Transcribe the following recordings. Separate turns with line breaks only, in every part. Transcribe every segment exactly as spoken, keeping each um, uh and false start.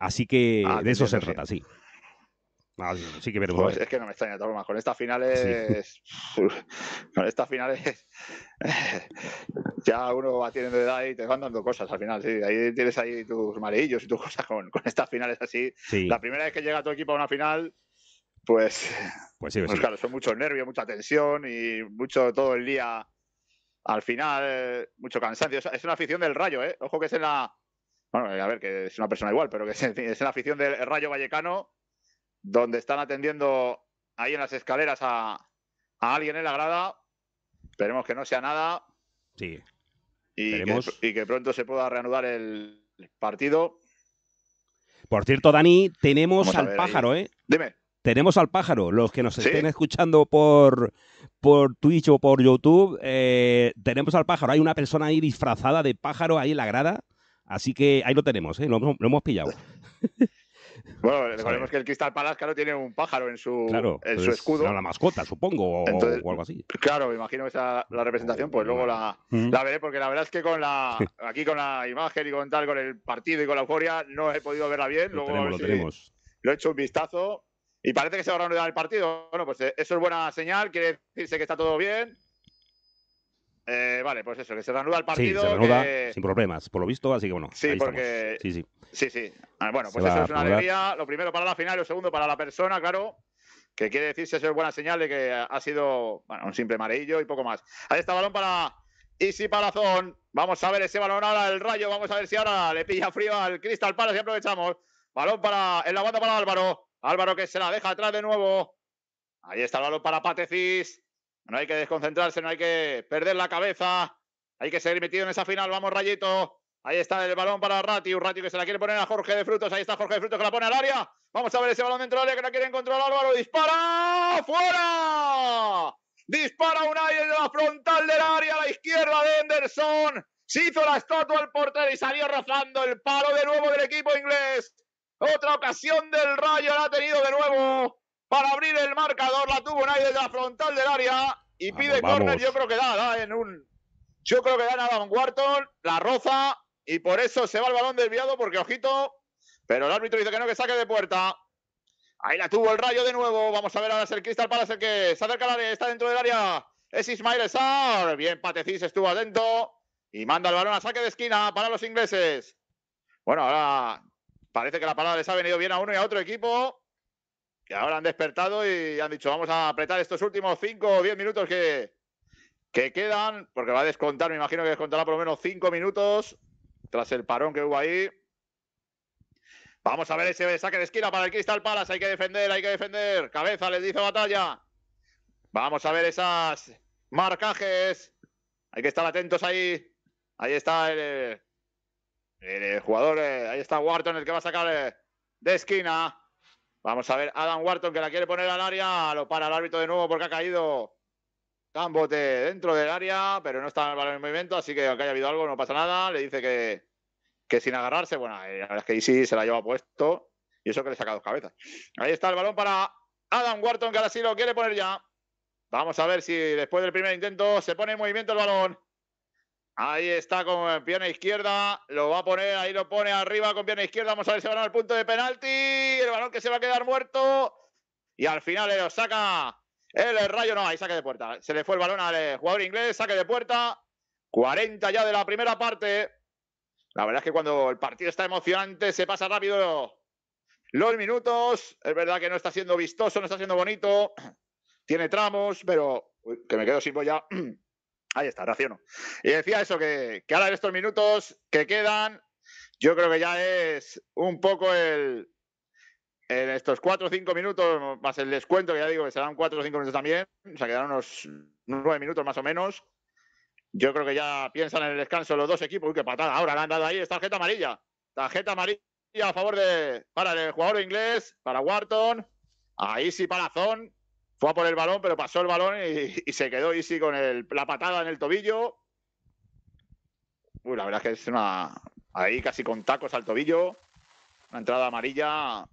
Así que
Ah,
de eso se
entiendo,
trata,
sí.
sí. Ah, sí, sí que veremos.
Pues es que no me extraña de todas formas. Con estas finales. Sí. Con estas finales. Ya uno va teniendo edad y te van dando cosas al final, sí. Ahí tienes ahí tus amarillos y tus cosas con, con estas finales así.
Sí.
La primera vez que llega tu equipo a una final, pues.
Pues sí, pues
Pues
sí.
claro, son muchos nervios, mucha tensión y mucho todo el día. Al final, mucho cansancio. Es una afición del Rayo, ¿eh? Ojo que es en la. Bueno, a ver, que es una persona igual, pero que es en la afición del Rayo Vallecano, donde están atendiendo ahí en las escaleras a, a alguien en la grada. Esperemos que no sea nada.
Sí.
Y que, y que pronto se pueda reanudar el partido.
Por cierto, Dani, tenemos
Vamos
al pájaro,
ahí.
¿eh?
Dime.
Tenemos al pájaro. Los que nos
¿Sí?
estén escuchando por, por Twitch o por YouTube, eh, tenemos al pájaro. Hay una persona ahí disfrazada de pájaro ahí en la grada. Así que ahí lo tenemos, ¿eh? Lo, lo hemos pillado.
Bueno, recordemos que el Crystal Palace, claro, tiene un pájaro en su,
claro,
en su escudo.
Será la mascota, supongo, o,
entonces,
o algo así.
Claro, me imagino que esa la representación, pues luego la, la veré, porque la verdad es que con la aquí con la imagen y con tal, con el partido y con la euforia, no he podido verla bien.
Lo
luego
tenemos,
a ver
lo
si
tenemos.
Lo he hecho un vistazo y parece que se va a reanudar el partido. Bueno, pues eso es buena señal, quiere decirse que está todo bien. Eh, vale, pues eso, que se reanuda el partido.
Sí, se reanuda
que...
sin problemas, por lo visto, así que bueno,
sí,
ahí
porque...
estamos. Sí, sí.
Sí, sí. Ah, bueno,
se
pues eso es una
reanudar.
alegría. Lo primero para la final y lo segundo para la persona, claro. Que quiere decirse eso es buena señal de que ha sido bueno, un simple amarillo y poco más. Ahí está balón para Isi Palazón. Vamos a ver ese balón ahora el Rayo. Vamos a ver si ahora le pilla frío al Crystal Palace y aprovechamos. Balón para en la banda para Álvaro. Álvaro que se la deja atrás de nuevo. Ahí está el balón para Patecis. No hay que desconcentrarse, no hay que perder la cabeza. Hay que seguir metido en esa final. Vamos, Rayito. Ahí está el balón para Rati. Un Rati que se la quiere poner a Jorge de Frutos. Ahí está Jorge de Frutos que la pone al área. Vamos a ver ese balón dentro del área que la quiere controlar Álvaro. ¡Dispara! ¡Fuera! Dispara Unai en la frontal del área a la izquierda de Henderson. Se hizo la estatua al portero y salió rozando el palo de nuevo del equipo inglés. Otra ocasión del Rayo la ha tenido de nuevo para abrir el marcador. La tuvo Unai desde la frontal del área y
vamos,
pide
vamos.
córner. Yo creo que da, da en un... Yo creo que da en Adam Wharton, la roza y por eso se va el balón desviado porque, ojito, pero el árbitro dice que no, que saque de puerta. Ahí la tuvo el Rayo de nuevo. Vamos a ver ahora es el Crystal Palace el que se acerca al área, está dentro del área. Es Ismail Sarr. Bien, Patecis estuvo atento y manda el balón a saque de esquina para los ingleses. Bueno, ahora parece que la parada les ha venido bien a uno y a otro equipo. Que ahora han despertado y han dicho, vamos a apretar estos últimos cinco o diez minutos que, que quedan, porque va a descontar, me imagino que descontará por lo menos cinco minutos tras el parón que hubo ahí. Vamos a ver ese saque de esquina para el Crystal Palace. Hay que defender, hay que defender. Cabeza, les dice Batalla. Vamos a ver esas marcajes. Hay que estar atentos ahí. Ahí está el, el, el jugador, ahí está Wharton, el que va a sacar de esquina. Vamos a ver Adam Wharton que la quiere poner al área. Lo para el árbitro de nuevo porque ha caído Cambote dentro del área, pero no está el balón en movimiento, así que aunque haya habido algo no pasa nada. Le dice que, que sin agarrarse, bueno, la verdad es que Isi se la lleva puesto y eso que le saca dos cabezas. Ahí está el balón para Adam Wharton que ahora sí lo quiere poner ya. Vamos a ver si después del primer intento se pone en movimiento el balón. Ahí está con pierna izquierda, lo va a poner, ahí lo pone arriba con pierna izquierda. Vamos a ver si va al punto de penalti. El balón que se va a quedar muerto y al final lo saca el Rayo. No, ahí saque de puerta. Se le fue el balón al jugador inglés, saque de puerta. cuarenta ya de la primera parte. La verdad es que cuando el partido está emocionante se pasa rápido los minutos. Es verdad que no está siendo vistoso, no está siendo bonito. Tiene tramos, pero uy, que me quedo sin boya. Ahí está, raciono. Y decía eso, que, que ahora en estos minutos que quedan, yo creo que ya es un poco el... En estos cuatro o cinco minutos, más el descuento, que ya digo que serán cuatro o cinco minutos también, o sea, quedarán unos nueve minutos más o menos. Yo creo que ya piensan en el descanso los dos equipos. Uy, qué patada. Ahora la han dado ahí, es tarjeta amarilla. Tarjeta amarilla a favor de... para el jugador inglés, para Wharton. Ahí sí, Palazón. Fue a por el balón, pero pasó el balón y, y se quedó Isi con el, la patada en el tobillo. Uy, la verdad es que es una... Ahí casi con tacos al tobillo. Una entrada amarilla.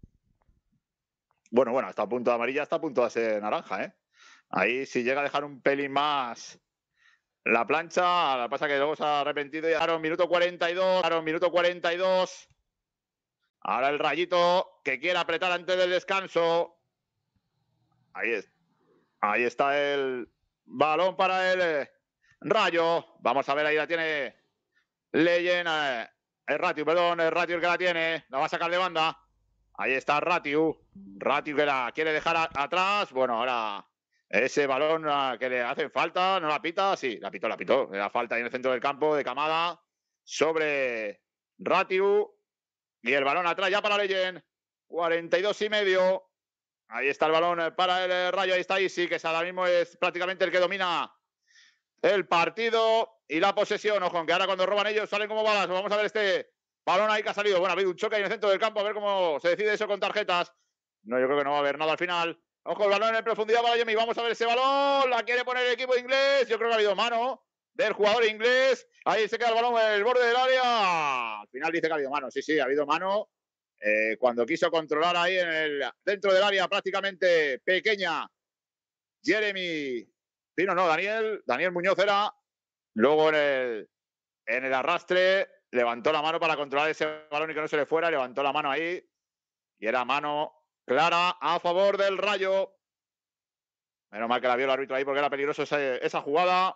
Bueno, bueno, hasta a punto de amarilla, hasta a punto de ser naranja, ¿eh? Ahí si llega a dejar un pelín más la plancha, lo que pasa que luego se ha arrepentido y ahora un minuto cuarenta y dos, ahora un minuto cuarenta y dos. Ahora el Rayito que quiere apretar antes del descanso. Ahí es. Ahí está el balón para el eh, Rayo. Vamos a ver, ahí la tiene Leyen. Eh, el Ratiu, perdón, el Ratiu el que la tiene. La va a sacar de banda. Ahí está Ratiu. Ratiu que la quiere dejar a, atrás. Bueno, ahora ese balón uh, que le hacen falta, ¿no la pita? Sí, la pitó, la pitó. Le da falta ahí en el centro del campo de Camada sobre Ratiu. Y el balón atrás ya para Leyen. cuarenta y dos y medio. Ahí está el balón para el Rayo. Ahí está Isi, que ahora mismo es prácticamente el que domina el partido y la posesión. Ojo, aunque ahora cuando roban ellos salen como balas. Vamos a ver este balón ahí que ha salido. Bueno, ha habido un choque ahí en el centro del campo. A ver cómo se decide eso con tarjetas. No, yo creo que no va a haber nada al final. Ojo, el balón en profundidad para Yemi. Vamos a ver ese balón. La quiere poner el equipo inglés. Yo creo que ha habido mano del jugador inglés. Ahí se queda el balón en el borde del área. Al final dice que ha habido mano. Sí, sí, ha habido mano. Eh, cuando quiso controlar ahí en el dentro del área prácticamente pequeña Jeremy Pino, no, Daniel Daniel Muñoz era, luego en el, en el arrastre levantó la mano para controlar ese balón y que no se le fuera, levantó la mano ahí y era mano clara a favor del Rayo. Menos mal que la vio el árbitro ahí porque era peligroso esa, esa jugada.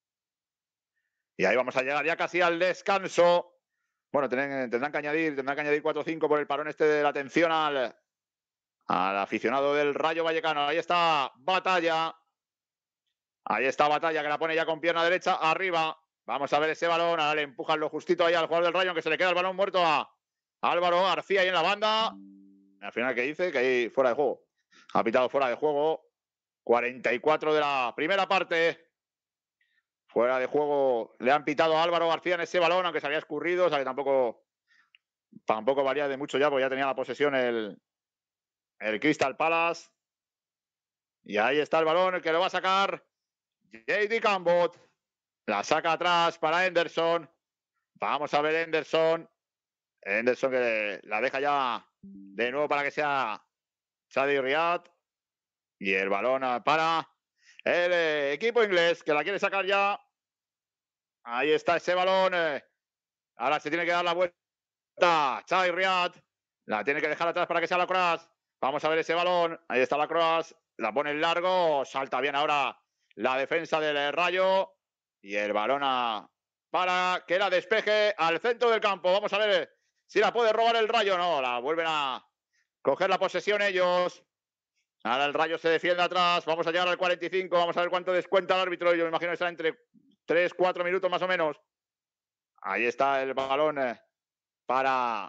Y ahí vamos a llegar ya casi al descanso. Bueno, tendrán, tendrán que añadir, tendrán que añadir cuatro o cinco por el parón este de la atención al, al aficionado del Rayo Vallecano. Ahí está Batalla. Ahí está Batalla, que la pone ya con pierna derecha arriba. Vamos a ver ese balón. Ahora le empujan lo justito ahí al jugador del Rayo, aunque se le queda el balón muerto a Álvaro García ahí en la banda. Al final, ¿qué dice? Que ahí fuera de juego. Ha pitado fuera de juego. cuarenta y cuatro de la primera parte. Fuera de juego le han pitado a Álvaro García en ese balón, aunque se había escurrido, o sea que tampoco, tampoco valía de mucho ya, porque ya tenía la posesión el, el Crystal Palace. Y ahí está el balón, el que lo va a sacar J D Cambot. La saca atrás para Henderson. Vamos a ver Henderson. Henderson que la deja ya de nuevo para que sea Chadi Riyad. Y el balón para el equipo inglés, que la quiere sacar ya. Ahí está ese balón. Ahora se tiene que dar la vuelta. Chadi Riyad. La tiene que dejar atrás para que sea la Cross. Vamos a ver ese balón. Ahí está la Cross. La pone en largo. Salta bien ahora la defensa del Rayo. Y el balón a, para que la despeje al centro del campo. Vamos a ver si la puede robar el Rayo. No, la vuelven a coger la posesión ellos. Ahora el Rayo se defiende atrás. Vamos a llegar al cuarenta y cinco. Vamos a ver cuánto descuenta el árbitro. Yo me imagino que será entre tres, cuatro minutos más o menos. Ahí está el balón para...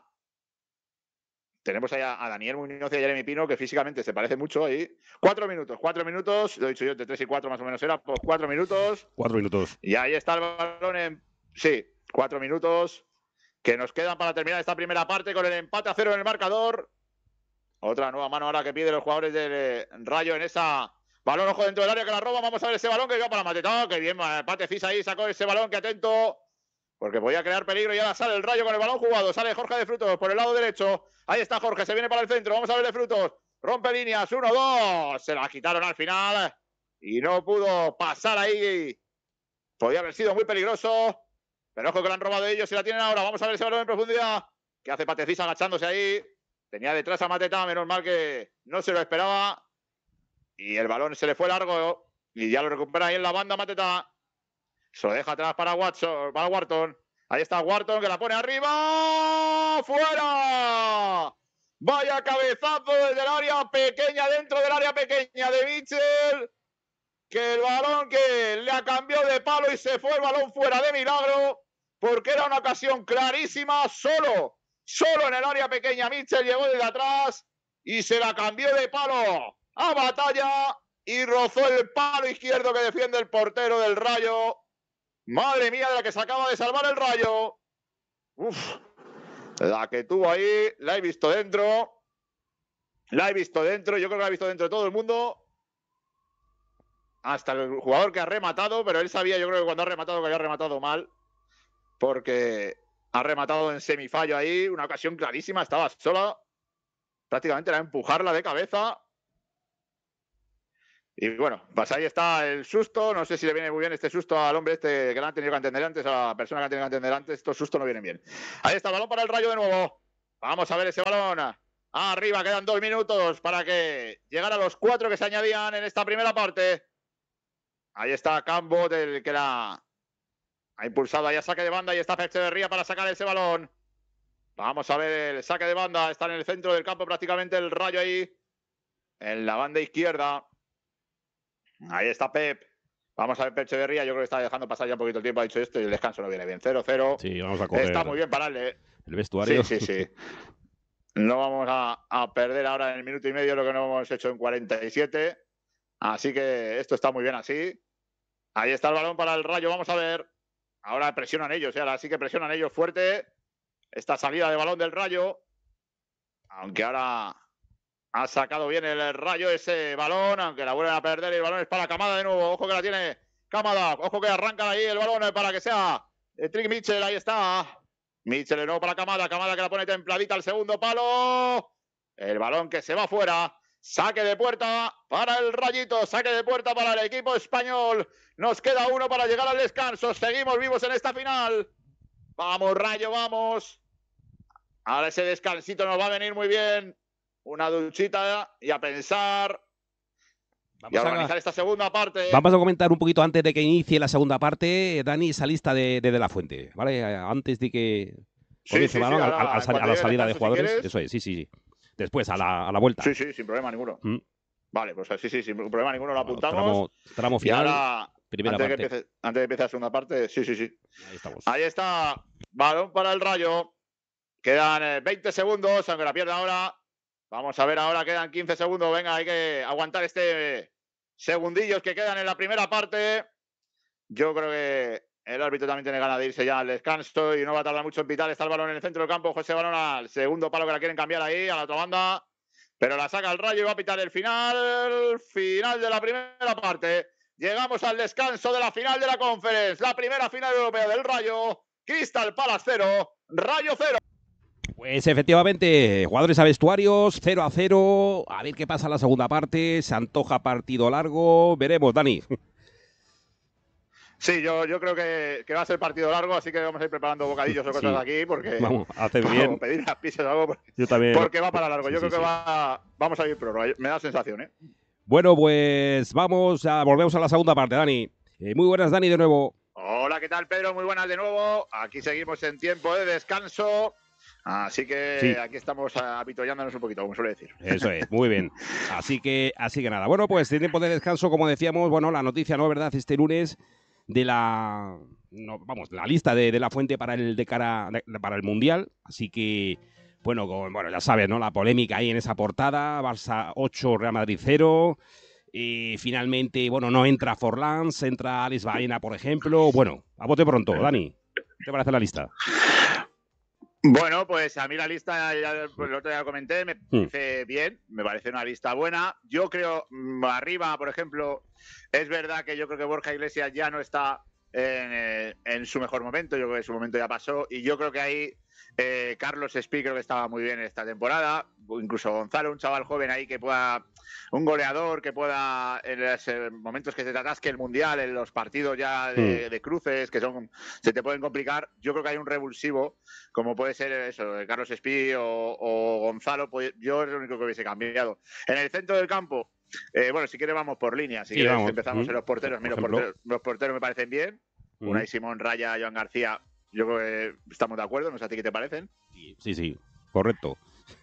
Tenemos ahí a Daniel Muñoz y a Jeremy Pino, que físicamente se parece mucho ahí. Cuatro minutos, cuatro minutos. Lo he dicho yo, de tres y cuatro más o menos era. Pues cuatro minutos.
Cuatro minutos.
Y ahí está el balón en... Sí, cuatro minutos. Que nos quedan para terminar esta primera parte con el empate a cero en el marcador. Otra nueva mano ahora que piden los jugadores del Rayo en esa... Balón, ojo, dentro del área que la roba. Vamos a ver ese balón que va para Matetá. Que bien, Patecís ahí sacó ese balón, que atento. Porque podía crear peligro y ahora sale el Rayo con el balón jugado. Sale Jorge de Frutos por el lado derecho. Ahí está Jorge, se viene para el centro. Vamos a ver de Frutos. Rompe líneas, uno, dos. Se la quitaron al final. Y no pudo pasar ahí. Podía haber sido muy peligroso. Pero ojo que lo han robado ellos y la tienen ahora. Vamos a ver ese balón en profundidad. Que hace Patecís agachándose ahí. Tenía detrás a Mateta, menos mal que no se lo esperaba. Y el balón se le fue largo. Y ya lo recupera ahí en la banda Mateta. Se lo deja atrás para Watson, para Wharton. Ahí está Wharton que la pone arriba. ¡Fuera! Vaya cabezazo desde el área pequeña, dentro del área pequeña de Mitchell. Que el balón que le cambió de palo y se fue el balón fuera de milagro. Porque era una ocasión clarísima. Solo, solo en el área pequeña Mitchell llegó desde atrás y se la cambió de palo a Batalla. Y rozó el palo izquierdo que defiende el portero del Rayo. Madre mía, de la que se acaba de salvar el Rayo. Uf, la que tuvo ahí, la he visto dentro. La he visto dentro, yo creo que la he visto dentro de todo el mundo. Hasta el jugador que ha rematado, pero él sabía, yo creo que cuando ha rematado, que había rematado mal. Porque ha rematado en semifallo ahí, una ocasión clarísima, estaba sola. Prácticamente era empujarla de cabeza. Y bueno, pues ahí está el susto. No sé si le viene muy bien este susto al hombre este que le han tenido que entender antes, a la persona que han tenido que entender antes. Estos sustos no vienen bien. Ahí está el balón para el Rayo de nuevo. Vamos a ver ese balón. Arriba, quedan dos minutos para que llegara a los cuatro que se añadían en esta primera parte. Ahí está Cambo, del que la ha impulsado ahí a saque de banda y está Echeverría para sacar ese balón. Vamos a ver el saque de banda. Está en el centro del campo prácticamente el Rayo ahí. En la banda izquierda. Ahí está Pep. Vamos a ver Pep Echeverría. Yo creo que está dejando pasar ya un poquito el tiempo. Ha dicho esto y el descanso no viene bien. cero cero.
Sí, vamos a coger
Está muy bien pararle.
el vestuario.
Sí, sí, sí. No vamos a, a perder ahora en el minuto y medio lo que no hemos hecho en cuarenta y siete. Así que esto está muy bien así. Ahí está el balón para el Rayo. Vamos a ver. Ahora presionan ellos. ¿eh? Ahora sí que presionan ellos fuerte. Esta salida de balón del Rayo. Aunque ahora ha sacado bien el Rayo ese balón. Aunque la vuelven a perder. Y el balón es para Camada de nuevo. Ojo que la tiene Camada. Ojo que arrancan ahí el balón para que sea Trick Mitchell. Ahí está. Mitchell de nuevo para Camada. Camada que la pone templadita al segundo palo. El balón que se va fuera. Saque de puerta para el Rayito. Saque de puerta para el equipo español. Nos queda uno para llegar al descanso. Seguimos vivos en esta final. Vamos, Rayo, vamos. Ahora ese descansito nos va a venir muy bien. Una duchita y a pensar. Vamos y a organizar a... esta segunda parte.
Vamos a comentar un poquito antes de que inicie la segunda parte, Dani, esa lista de, de, de la Fuente, ¿vale? Antes de que
sí, sí, sí,
balón,
ahora,
a, a, a, a la salida de jugadores.
Si
eso es, sí, sí, sí. Después, a la, a la vuelta.
Sí, sí, sin problema ninguno. ¿Mm? Vale, pues sí, sí, sin problema ninguno lo apuntamos.
Tramo, tramo final,
y ahora,
primera
antes,
parte.
Que empiece, antes de empezar la segunda parte, sí, sí, sí.
Ahí estamos.
Ahí está, balón para el Rayo. Quedan veinte segundos, aunque la pierda ahora. Vamos a ver ahora, quedan quince segundos. Venga, hay que aguantar este segundillos que quedan en la primera parte. Yo creo que el árbitro también tiene ganas de irse ya al descanso y no va a tardar mucho en pitar. Está el balón en el centro del campo. José balón al segundo palo que la quieren cambiar ahí, a la otra banda. Pero la saca el Rayo y va a pitar el final. Final de la primera parte. Llegamos al descanso de la final de la Conference. La primera final europea del Rayo. Crystal Palace cero, Rayo cero.
Pues efectivamente, jugadores a vestuarios, cero a cero. A ver qué pasa en la segunda parte. Se antoja partido largo. Veremos, Dani.
Sí, yo, yo creo que, que va a ser partido largo, así que vamos a ir preparando bocadillos o cosas sí. aquí, porque
vamos a hacer bien.
pedir las pizzas o algo, porque,
yo también.
porque va para largo. Yo
sí,
creo
sí,
que
sí.
va, vamos a ir prórroga, me da sensación, ¿eh?
Bueno, pues vamos, a, volvemos a la segunda parte, Dani. Eh, muy buenas, Dani, de nuevo.
Hola, ¿qué tal, Pedro? Muy buenas de nuevo. Aquí seguimos en tiempo de descanso. Así que sí. aquí estamos habituallándonos un poquito, como suele decir.
Eso es, muy bien. Así que, así que nada. Bueno, pues en tiempo de descanso, como decíamos, bueno, la noticia, ¿no? ¿Verdad? Este lunes de la, no, vamos, la lista de, de la Fuente para el de cara de, para el Mundial. Así que, bueno, con, bueno, ya sabes, ¿no? La polémica ahí en esa portada, Barça ocho, Real Madrid cero. Y finalmente, bueno, no entra Forlán, entra Alex Baena, por ejemplo. Bueno, a bote pronto, Dani. ¿Qué te parece la lista?
Bueno, pues a mí la lista, ya, pues, el otro día lo comenté, me parece mm. bien, me parece una lista buena. Yo creo, arriba, por ejemplo, es verdad que yo creo que Borja Iglesias ya no está en, en su mejor momento, yo creo que su momento ya pasó, y yo creo que ahí eh, Carlos Espí creo que estaba muy bien esta temporada, incluso Gonzalo, un chaval joven ahí que pueda, un goleador que pueda, en los momentos que se te atasque el Mundial, en los partidos ya de, de cruces, que son se te pueden complicar, yo creo que hay un revulsivo, como puede ser eso, Carlos Espí o, o Gonzalo, pues yo es lo único que hubiese cambiado. En el centro del campo, eh, bueno, si quieres vamos por línea, si sí, quieres vamos. empezamos mm. en los porteros, Mira, los porteros, los porteros me parecen bien, mm. Unai Simón, Raya, Joan García, yo creo que estamos de acuerdo, no sé a ti qué te parecen.
Sí, sí, correcto.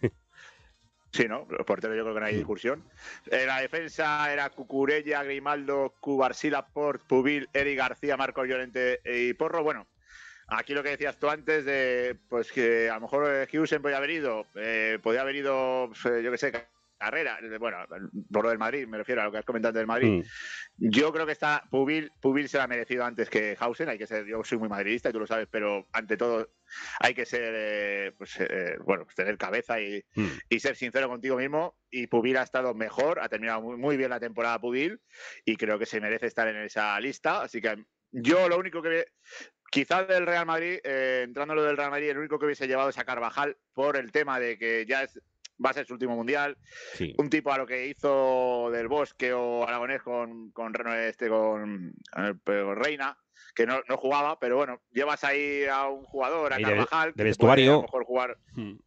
Sí, ¿no? Los porteros yo creo que no hay discusión. Eh, la defensa era Cucurella, Grimaldo, Cubarsí, Port, Pubil, Eric García, Marcos Llorente y Porro. Bueno, aquí lo que decías tú antes de pues que a lo mejor Husen podía haber ido, eh, podía haber ido, yo qué sé, Carrera, bueno, por lo del Madrid, me refiero a lo que has comentado del Madrid. Mm. Yo creo que está Pubil, Pubil se lo ha merecido antes que Hausen, hay que ser, yo soy muy madridista y tú lo sabes, pero ante todo hay que ser, eh, pues, eh, bueno, pues tener cabeza y, mm. y ser sincero contigo mismo. Y Pubil ha estado mejor, ha terminado muy, muy bien la temporada Pubil y creo que se merece estar en esa lista. Así que yo lo único que quizás del Real Madrid, eh, entrando lo del Real Madrid, el único que hubiese llevado es a Carvajal por el tema de que ya es va a ser su último mundial. Sí. Un tipo a lo que hizo Del Bosque o Aragonés con, con, este, con, con Reina, que no, no jugaba, pero bueno, llevas ahí a un jugador, a
ahí
Carvajal,
de,
que
de vestuario.
Puede, a lo mejor jugar. Hmm.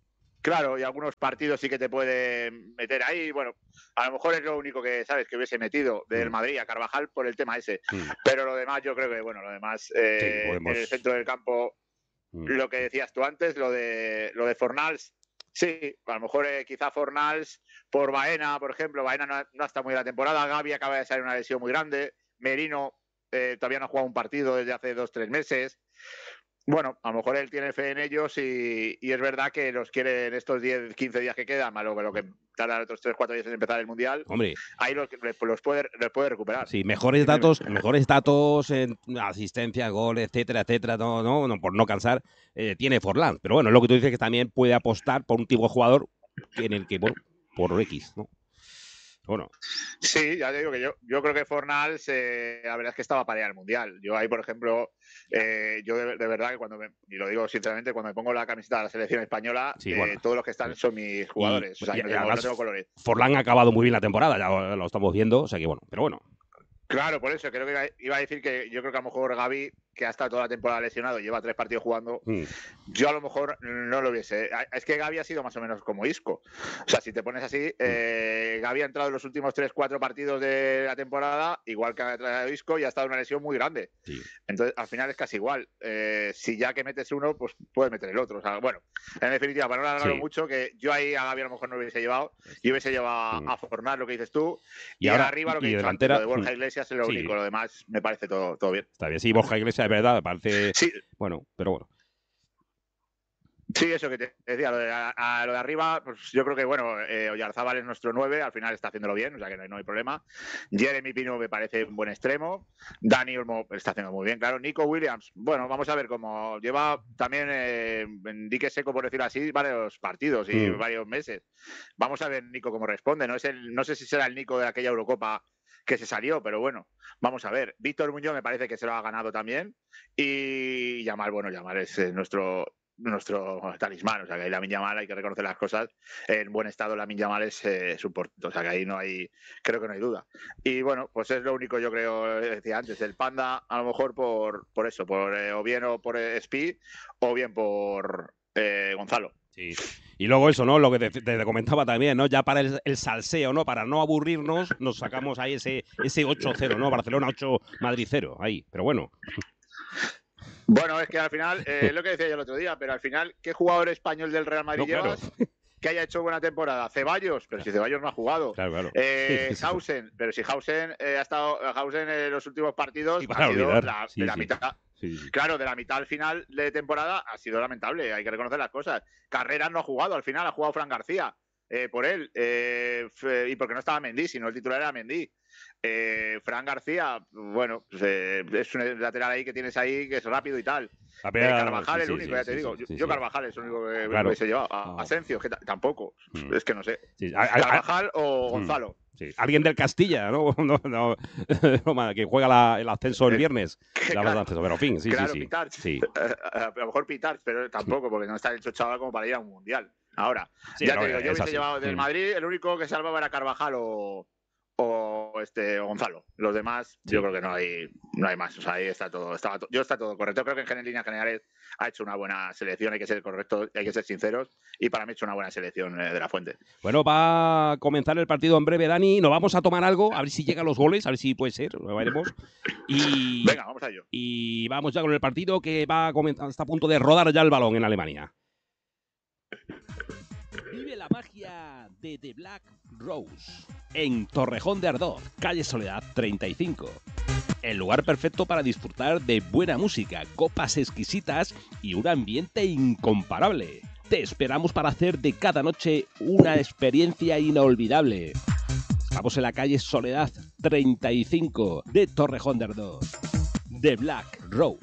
Claro, y algunos partidos sí que te puede meter ahí. Bueno, a lo mejor es lo único que, ¿sabes?, que hubiese metido del
Mm.
Madrid a Carvajal por el tema ese.
Mm.
Pero lo demás, yo creo que, bueno, lo demás, eh,
Sí, podemos...
en el centro del campo,
Mm.
lo que decías tú antes, lo de, lo de Fornals, sí, a lo mejor eh, quizá Fornals por Baena, por ejemplo. Baena no, no está muy en la temporada. Gavi acaba de salir una lesión muy grande. Merino eh, todavía no ha jugado un partido desde hace dos, tres meses. Bueno, a lo mejor él tiene fe en ellos y, y es verdad que los quiere en estos diez, quince días que quedan, más lo, lo que tardan otros tres, cuatro días en empezar el Mundial.
Hombre,
ahí los, los, puede, los puede recuperar.
Sí, mejores datos, mejores datos en asistencia, gol, etcétera, etcétera, no, no, no por no cansar, eh, tiene Forlán. Pero bueno, lo que tú dices que también puede apostar por un tipo de jugador en el que, bueno, por X, ¿no? Bueno.
Sí, ya te digo que yo, yo creo que Fornals, eh, la verdad es que estaba para ir al Mundial. Yo ahí, por ejemplo, eh, yo de, de verdad que cuando me, y lo digo sinceramente, cuando me pongo la camiseta de la selección española,
sí,
eh,
bueno.
todos los que están son mis jugadores.
Y,
o sea,
y,
no,
y
tengo,
además,
no tengo colores.
Forlán ha acabado muy bien la temporada, ya lo estamos viendo, o sea que bueno, pero bueno.
Claro, por eso creo que iba, iba a decir que yo creo que a lo mejor Gavi, que ha estado toda la temporada lesionado, lleva tres partidos jugando, mm. yo a lo mejor no lo viese. Es que Gavi ha sido más o menos como Isco. O sea, si te pones así, eh, Gavi ha entrado en los últimos tres, cuatro partidos de la temporada, igual que ha entrado Isco, y ha estado en una lesión muy grande.
Sí.
Entonces, al final es casi igual. Eh, si ya que metes uno, pues puedes meter el otro. O sea, bueno, en definitiva, para no alargarlo sí. mucho, que yo ahí a Gavi a lo mejor no hubiese llevado, yo hubiese llevado mm. a Fornal, lo que dices tú, y, y ahora arriba lo que
y
he dicho
delantera,
antes, lo de Borja Iglesias es lo sí. único, lo demás me parece todo, todo bien.
Está bien, sí, Borja Iglesias es verdad, me parece,
sí.
bueno, pero bueno.
Sí, eso que te decía, lo de, a, a lo de arriba, pues yo creo que, bueno, eh, Oyarzábal es nuestro nueve, al final está haciéndolo bien, o sea que no hay, no hay problema. Jeremy Pino me parece un buen extremo. Dani Olmo está haciendo muy bien, claro. Nico Williams, bueno, vamos a ver cómo lleva también eh, en dique seco, por decirlo así, varios partidos y mm. varios meses. Vamos a ver Nico cómo responde, no es el, no sé si será el Nico de aquella Eurocopa que se salió, pero bueno, vamos a ver. Víctor Muñoz me parece que se lo ha ganado también y Yamal, bueno, Yamal es eh, nuestro... nuestro talismán, o sea que ahí Lamine Yamal hay que reconocer las cosas, en buen estado Lamine Yamal es eh, su portento, o sea que ahí no hay, creo que no hay duda. Y bueno, pues es lo único, yo creo, decía antes, el Panda a lo mejor por, por eso, por eh, o bien o por eh, Spi o bien por eh, Gonzalo.
Sí. Y luego eso, ¿no? Lo que te, te comentaba también, ¿no? Ya para el, el salseo, ¿no? Para no aburrirnos, nos sacamos ahí ese, ese ocho cero, ¿no? Barcelona ocho, Madrid cero, ahí, pero bueno.
Bueno, es que al final, eh, lo que decía yo el otro día, pero al final, ¿qué jugador español del Real Madrid no, llevas claro. que haya hecho buena temporada? Ceballos, pero si Ceballos no ha jugado.
Claro, claro.
Eh, sí, sí, Hausen, pero si Hausen eh, ha estado Hausen en los últimos partidos
sí, para
ha sido
olvidar.
la,
sí,
de la
sí.
mitad.
Sí, sí.
Claro, de la mitad al final de temporada ha sido lamentable, hay que reconocer las cosas. Carreras no ha jugado, al final ha jugado Fran García. Eh, por él, eh, y porque no estaba Mendy, sino el titular era Mendy. Eh, Fran García, bueno, pues, eh, es un lateral ahí que tienes ahí que es rápido y tal.
Pena,
eh, Carvajal
sí,
el
sí,
único,
sí,
ya te
sí,
digo.
sí,
yo,
sí,
yo
sí.
Carvajal es el único que
claro.
hubiese llevado. A,
no.
Asensio, que tampoco.
Mm.
Es que no sé.
Sí.
Carvajal o Gonzalo.
Sí. Alguien del Castilla, ¿no? no, no, no que juega la, el ascenso el viernes. La
claro,
ascenso, pero en fin, sí,
claro,
sí, sí.
Pitarch.
sí.
A lo mejor Pitarch, pero tampoco, porque no está hecho chaval como para ir a un mundial. Ahora,
sí,
ya
no,
te digo, yo hubiese
así.
llevado del
mm.
Madrid, el único que salvaba era Carvajal o, o este o Gonzalo. Los demás,
Sí.
yo creo que no hay, no hay más. O sea, ahí está todo, estaba to, yo está todo correcto. Creo que en líneas generales ha hecho una buena selección, hay que ser correctos, hay que ser sinceros, y para mí ha hecho una buena selección eh, de la Fuente.
Bueno, va a comenzar el partido en breve, Dani. Nos vamos a tomar algo, a ver si llegan los goles, a ver si puede ser, lo veremos. Y,
Venga, vamos a ello.
Y vamos ya con el partido que va a comenzar, está a punto de rodar ya el balón en Alemania. Vive la magia de The Black Rose en Torrejón de Ardoz, calle Soledad treinta y cinco. El lugar perfecto para disfrutar de buena música, copas exquisitas y un ambiente incomparable. Te esperamos para hacer de cada noche una experiencia inolvidable. Estamos en la calle Soledad treinta y cinco de Torrejón de Ardoz. The Black Rose.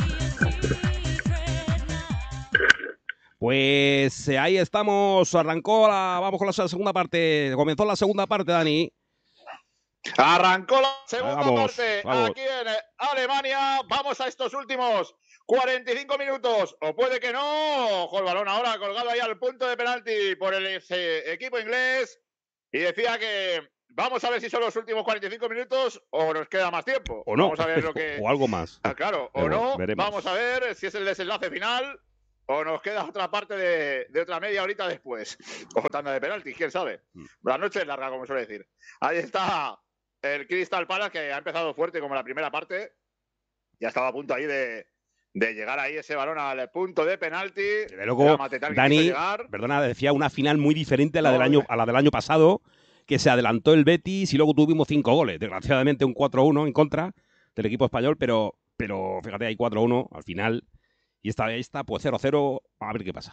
Pues eh, ahí estamos, arrancó la, vamos con la segunda parte, comenzó la segunda parte, Dani.
Arrancó la segunda
vamos,
parte
vamos.
aquí en Alemania, vamos a estos últimos cuarenta y cinco minutos, o puede que no. Ojo el balón ahora colgado ahí al punto de penalti por el ese equipo inglés, y decía que vamos a ver si son los últimos cuarenta y cinco minutos o nos queda más tiempo.
O no,
vamos a ver lo que...
o algo más.
Ah, claro, o
Pero
no,
veremos.
vamos a ver si es el desenlace final o nos queda otra parte de, de otra media horita después. O tanda de penaltis, quién sabe.
Mm.
La noche es larga, como suele decir. Ahí está el Crystal Palace, que ha empezado fuerte como la primera parte. Ya estaba a punto ahí de, de llegar ahí ese balón al punto de penalti.
Desde luego, Dani, perdona, decía una final muy diferente a la,
no,
del año, a la del año pasado, que se adelantó el Betis y luego tuvimos cinco goles. Desgraciadamente un cuatro uno en contra del equipo español, pero, pero fíjate, hay cuatro uno al final. Y esta vez está, pues cero cero, a ver qué pasa.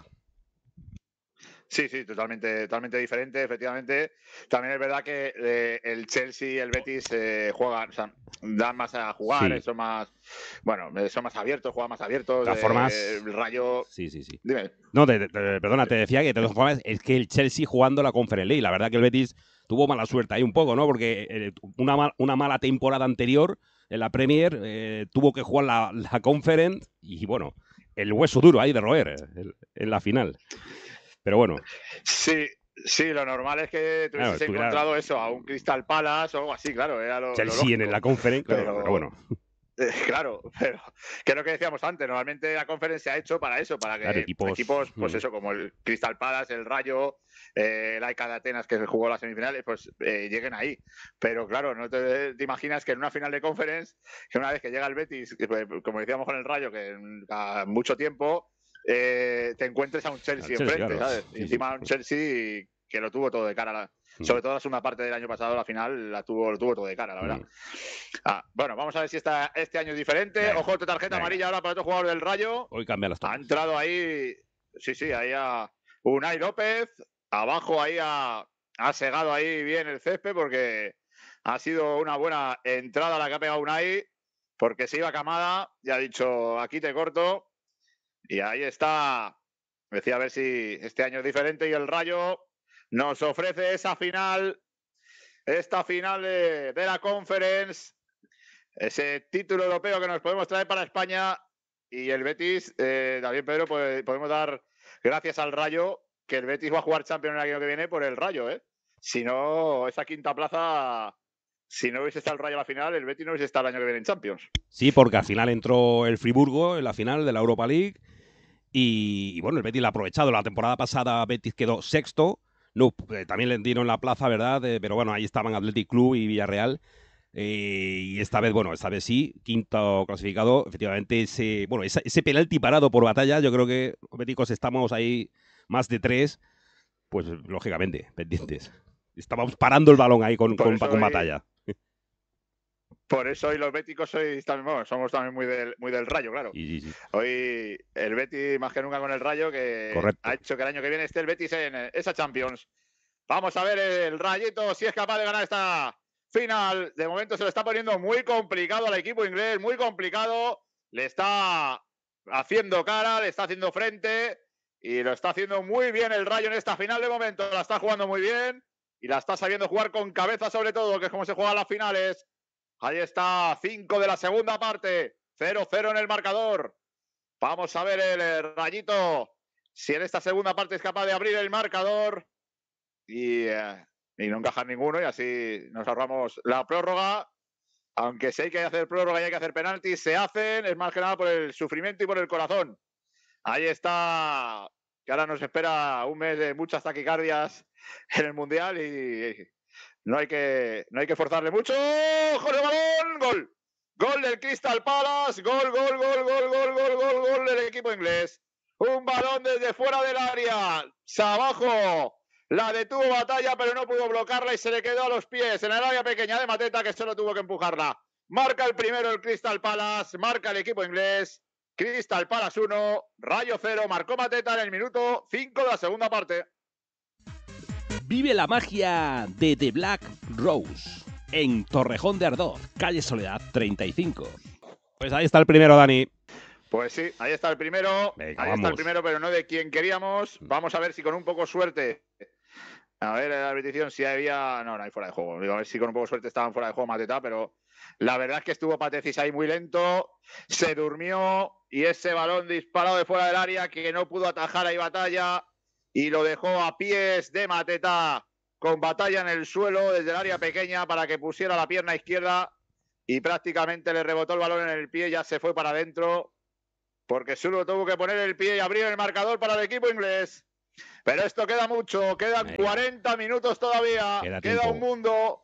Sí, sí, totalmente, totalmente diferente, efectivamente. También es verdad que eh, el Chelsea y el Betis eh, juegan, o sea, dan más a jugar, sí. son más, bueno, son más abiertos, juegan más abiertos.
De todas formas,
eh, el Rayo.
Sí, sí, sí.
Dime.
No, te, te, perdona, te decía que de todas formas es que el Chelsea jugando la Conference League, la verdad que el Betis tuvo mala suerte ahí un poco, ¿no? Porque eh, una, mal, una mala temporada anterior en la Premier eh, tuvo que jugar la, la Conference y bueno, el hueso duro ahí de roer en, en la final. Pero bueno.
Sí, sí, lo normal es que tú hubieses claro, encontrado eso, a un Crystal Palace o algo así, claro. Era lo,
Chelsea
lo
en la Conference, claro, pero, pero bueno.
Eh, claro, pero que es lo que decíamos antes, normalmente la Conference se ha hecho para eso, para que
claro, equipos,
equipos, pues mm. eso, como el Crystal Palace, el Rayo, eh, el A E K de Atenas que jugó las semifinales, pues eh, lleguen ahí. Pero claro, no te, te imaginas que en una final de Conference, que una vez que llega el Betis, que, como decíamos con el Rayo, que en, a mucho tiempo, eh, te encuentres a un Chelsea, Chelsea enfrente, claro. ¿sabes? Sí, y encima sí. un Chelsea que lo tuvo todo de cara. La, mm. Sobre todo la segunda parte del año pasado, la final, la tuvo, lo tuvo todo de cara, la verdad. Mm. Ah, bueno, vamos a ver si esta, este año es diferente. Venga, Ojo, tarjeta venga. amarilla ahora para otro jugador del Rayo.
Hoy cambia las tomas.
Ha entrado ahí, sí, sí, ahí a Unai López. Abajo ahí ha, ha segado ahí bien el césped porque ha sido una buena entrada la que ha pegado Unai, porque se iba Camada y ha dicho, aquí te corto. Y ahí está. Decía a ver si este año es diferente y el Rayo nos ofrece esa final, esta final de, de la Conference, ese título europeo que nos podemos traer para España. Y el Betis, eh, también Pedro, pues, podemos dar gracias al Rayo, que el Betis va a jugar Champions el año que viene por el Rayo, ¿eh? Si no, esa quinta plaza, si no hubiese estado el Rayo a la final, el Betis no hubiese estado el año que viene en Champions.
Sí, porque al final entró el Friburgo en la final de la Europa League. Y, y bueno, el Betis lo ha aprovechado. La temporada pasada Betis quedó sexto. No, eh, también le dieron la plaza, ¿verdad? Eh, pero bueno, ahí estaban Athletic Club y Villarreal. Eh, y esta vez, bueno, esta vez sí, quinto clasificado. Efectivamente, ese, bueno, ese, ese penalti parado por Batalla, yo creo que los béticos estamos ahí más de tres, pues lógicamente, pendientes. Estábamos parando el balón ahí con, con, con Batalla.
Por eso hoy los béticos sois también, bueno, somos también muy del, muy del Rayo, claro.
Sí, sí, sí.
Hoy el Betis más que nunca con el Rayo, que
Correcto.
ha hecho que el año que viene esté el Betis en esa Champions. Vamos a ver el Rayito si es capaz de ganar esta final. De momento se lo está poniendo muy complicado al equipo inglés, muy complicado. Le está haciendo cara, le está haciendo frente y lo está haciendo muy bien el Rayo en esta final. De momento la está jugando muy bien y la está sabiendo jugar con cabeza sobre todo, que es como se juegan las finales. Ahí está, cinco de la segunda parte, cero cero en el marcador. Vamos a ver el, el Rayito, si en esta segunda parte es capaz de abrir el marcador y, eh, y no encajar ninguno, y así nos ahorramos la prórroga. Aunque si hay que hacer prórroga y hay que hacer penaltis, se hacen, es más que nada por el sufrimiento y por el corazón. Ahí está, que ahora nos espera un mes de muchas taquicardias en el Mundial y... No hay que, no hay que forzarle mucho. ¡Ojo de balón! ¡Gol! Gol del Crystal Palace. Gol, gol, gol, gol, gol, gol, gol, gol del equipo inglés. Un balón desde fuera del área. Abajo. La detuvo Batalla, pero no pudo bloquearla y se le quedó a los pies en el área pequeña de Mateta, que solo tuvo que empujarla. Marca el primero el Crystal Palace. Marca el equipo inglés. Crystal Palace uno. Rayo cero. Marcó Mateta en el minuto cinco de la segunda parte.
Vive la magia de The Black Rose en Torrejón de Ardoz, calle Soledad treinta y cinco. Pues ahí está el primero, Dani.
Pues sí, ahí está el primero.
Venga,
ahí
vamos.
está el primero, pero no de quien queríamos. Vamos a ver si con un poco de suerte. A ver, la repetición, si había. No, no hay fuera de juego. Digo, a ver si con un poco de suerte estaban fuera de juego Mateta, pero la verdad es que estuvo Patecis ahí muy lento. Se durmió y ese balón disparado de fuera del área que no pudo atajar ahí Batalla. Y lo dejó a pies de Mateta con Batalla en el suelo desde el área pequeña para que pusiera la pierna izquierda y prácticamente le rebotó el balón en el pie, ya se fue para adentro porque solo tuvo que poner el pie y abrir el marcador para el equipo inglés. Pero esto queda mucho, quedan Venga. cuarenta minutos todavía, queda, queda un mundo.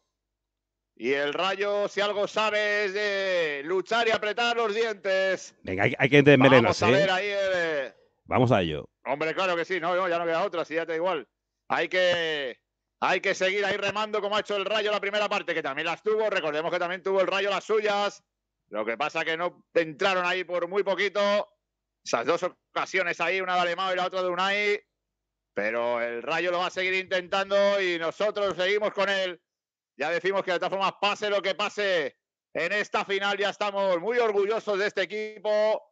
Y el Rayo, si algo sabe, es de luchar y apretar los dientes.
Venga, hay, hay que desmelenas,
Vamos a
¿eh?
ver ahí el...
Vamos a ello.
Hombre, claro que sí, no, no ya no queda otra, si ya te da igual. Hay que, hay que seguir ahí remando como ha hecho el Rayo la primera parte, que también las tuvo. Recordemos que también tuvo el Rayo las suyas. Lo que pasa que no entraron ahí por muy poquito. Esas dos ocasiones ahí, una de Alemão y la otra de Unai. Pero el Rayo lo va a seguir intentando y nosotros seguimos con él. Ya decimos que de todas formas, pase lo que pase en esta final, ya estamos muy orgullosos de este equipo.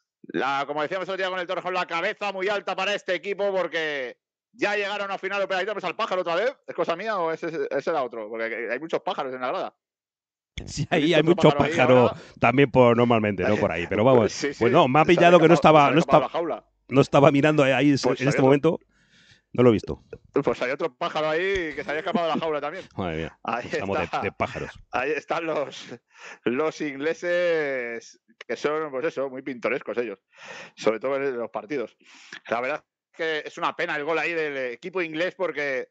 La, como decíamos el otro día con el Torrejón, la cabeza muy alta para este equipo porque ya llegaron a final. Pero ahí tenemos al pájaro otra vez. ¿Es cosa mía o ese, ese era otro? Porque hay muchos pájaros en la grada.
Sí, ahí hay mucho pájaro, pájaro también por normalmente, ¿no? Por ahí. Pero vamos, sí, sí, pues no, me ha pillado que no estaba, no estaba, no estaba mirando ahí pues en este otro. momento. No lo he visto.
Pues hay otro pájaro ahí que se había escapado de la jaula también.
Madre mía.
Ahí
Estamos
está,
de, de pájaros.
Ahí están los, los ingleses, que son, pues eso, muy pintorescos ellos. Sobre todo en los partidos. La verdad es que es una pena el gol ahí del equipo inglés porque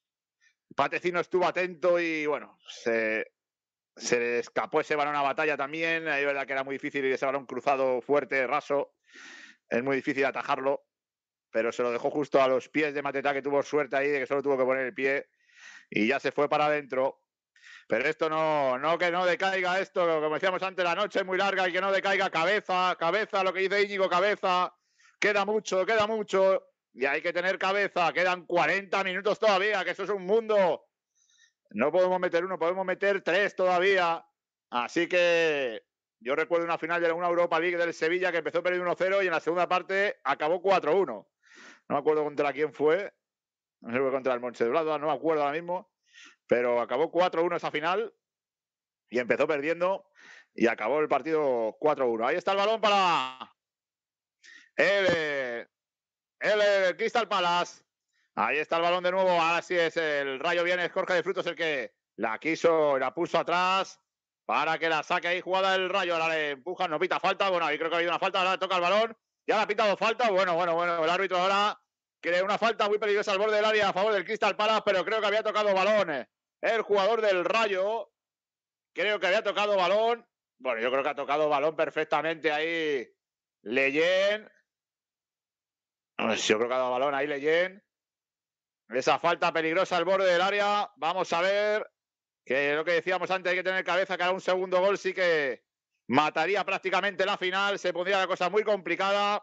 Patecino estuvo atento y, bueno, se, se le escapó ese balón a batalla también. Ahí es verdad que era muy difícil ese balón cruzado fuerte, raso. Es muy difícil atajarlo. Pero se lo dejó justo a los pies de Mateta, que tuvo suerte ahí de que solo tuvo que poner el pie y ya se fue para adentro. Pero esto no, no que no decaiga esto, como decíamos antes, la noche es muy larga y que no decaiga cabeza, cabeza, lo que dice Íñigo, cabeza. Queda mucho, queda mucho y hay que tener cabeza. Quedan cuarenta minutos todavía, que eso es un mundo. No podemos meter uno, podemos meter tres todavía. Así que yo recuerdo una final de una Europa League del Sevilla que empezó perdiendo uno cero y en la segunda parte acabó cuatro uno. No me acuerdo contra quién fue. No sé si fue contra el Mönchengladbach, no me acuerdo ahora mismo. Pero acabó cuatro uno esa final. Y empezó perdiendo. Y acabó el partido cuatro uno. Ahí está el balón para el, el, el Crystal Palace. Ahí está el balón de nuevo. Ahora sí es el Rayo viene. Es Jorge de Frutos el que la quiso, la puso atrás. Para que la saque ahí jugada el Rayo. Ahora le empujan, no pita falta. Bueno, ahí creo que ha habido una falta. Ahora le toca el balón. Ya le ha pitado falta. Bueno, bueno, bueno. El árbitro ahora cree una falta muy peligrosa al borde del área a favor del Crystal Palace, pero creo que había tocado balón. El jugador del Rayo. Creo que había tocado balón. Bueno, yo creo que ha tocado balón perfectamente ahí Leyen. Yo creo que ha dado balón ahí Leyen. Esa falta peligrosa al borde del área. Vamos a ver. Que lo que decíamos antes, hay que tener cabeza, que ahora un segundo gol sí que mataría prácticamente la final. Se pondría la cosa muy complicada.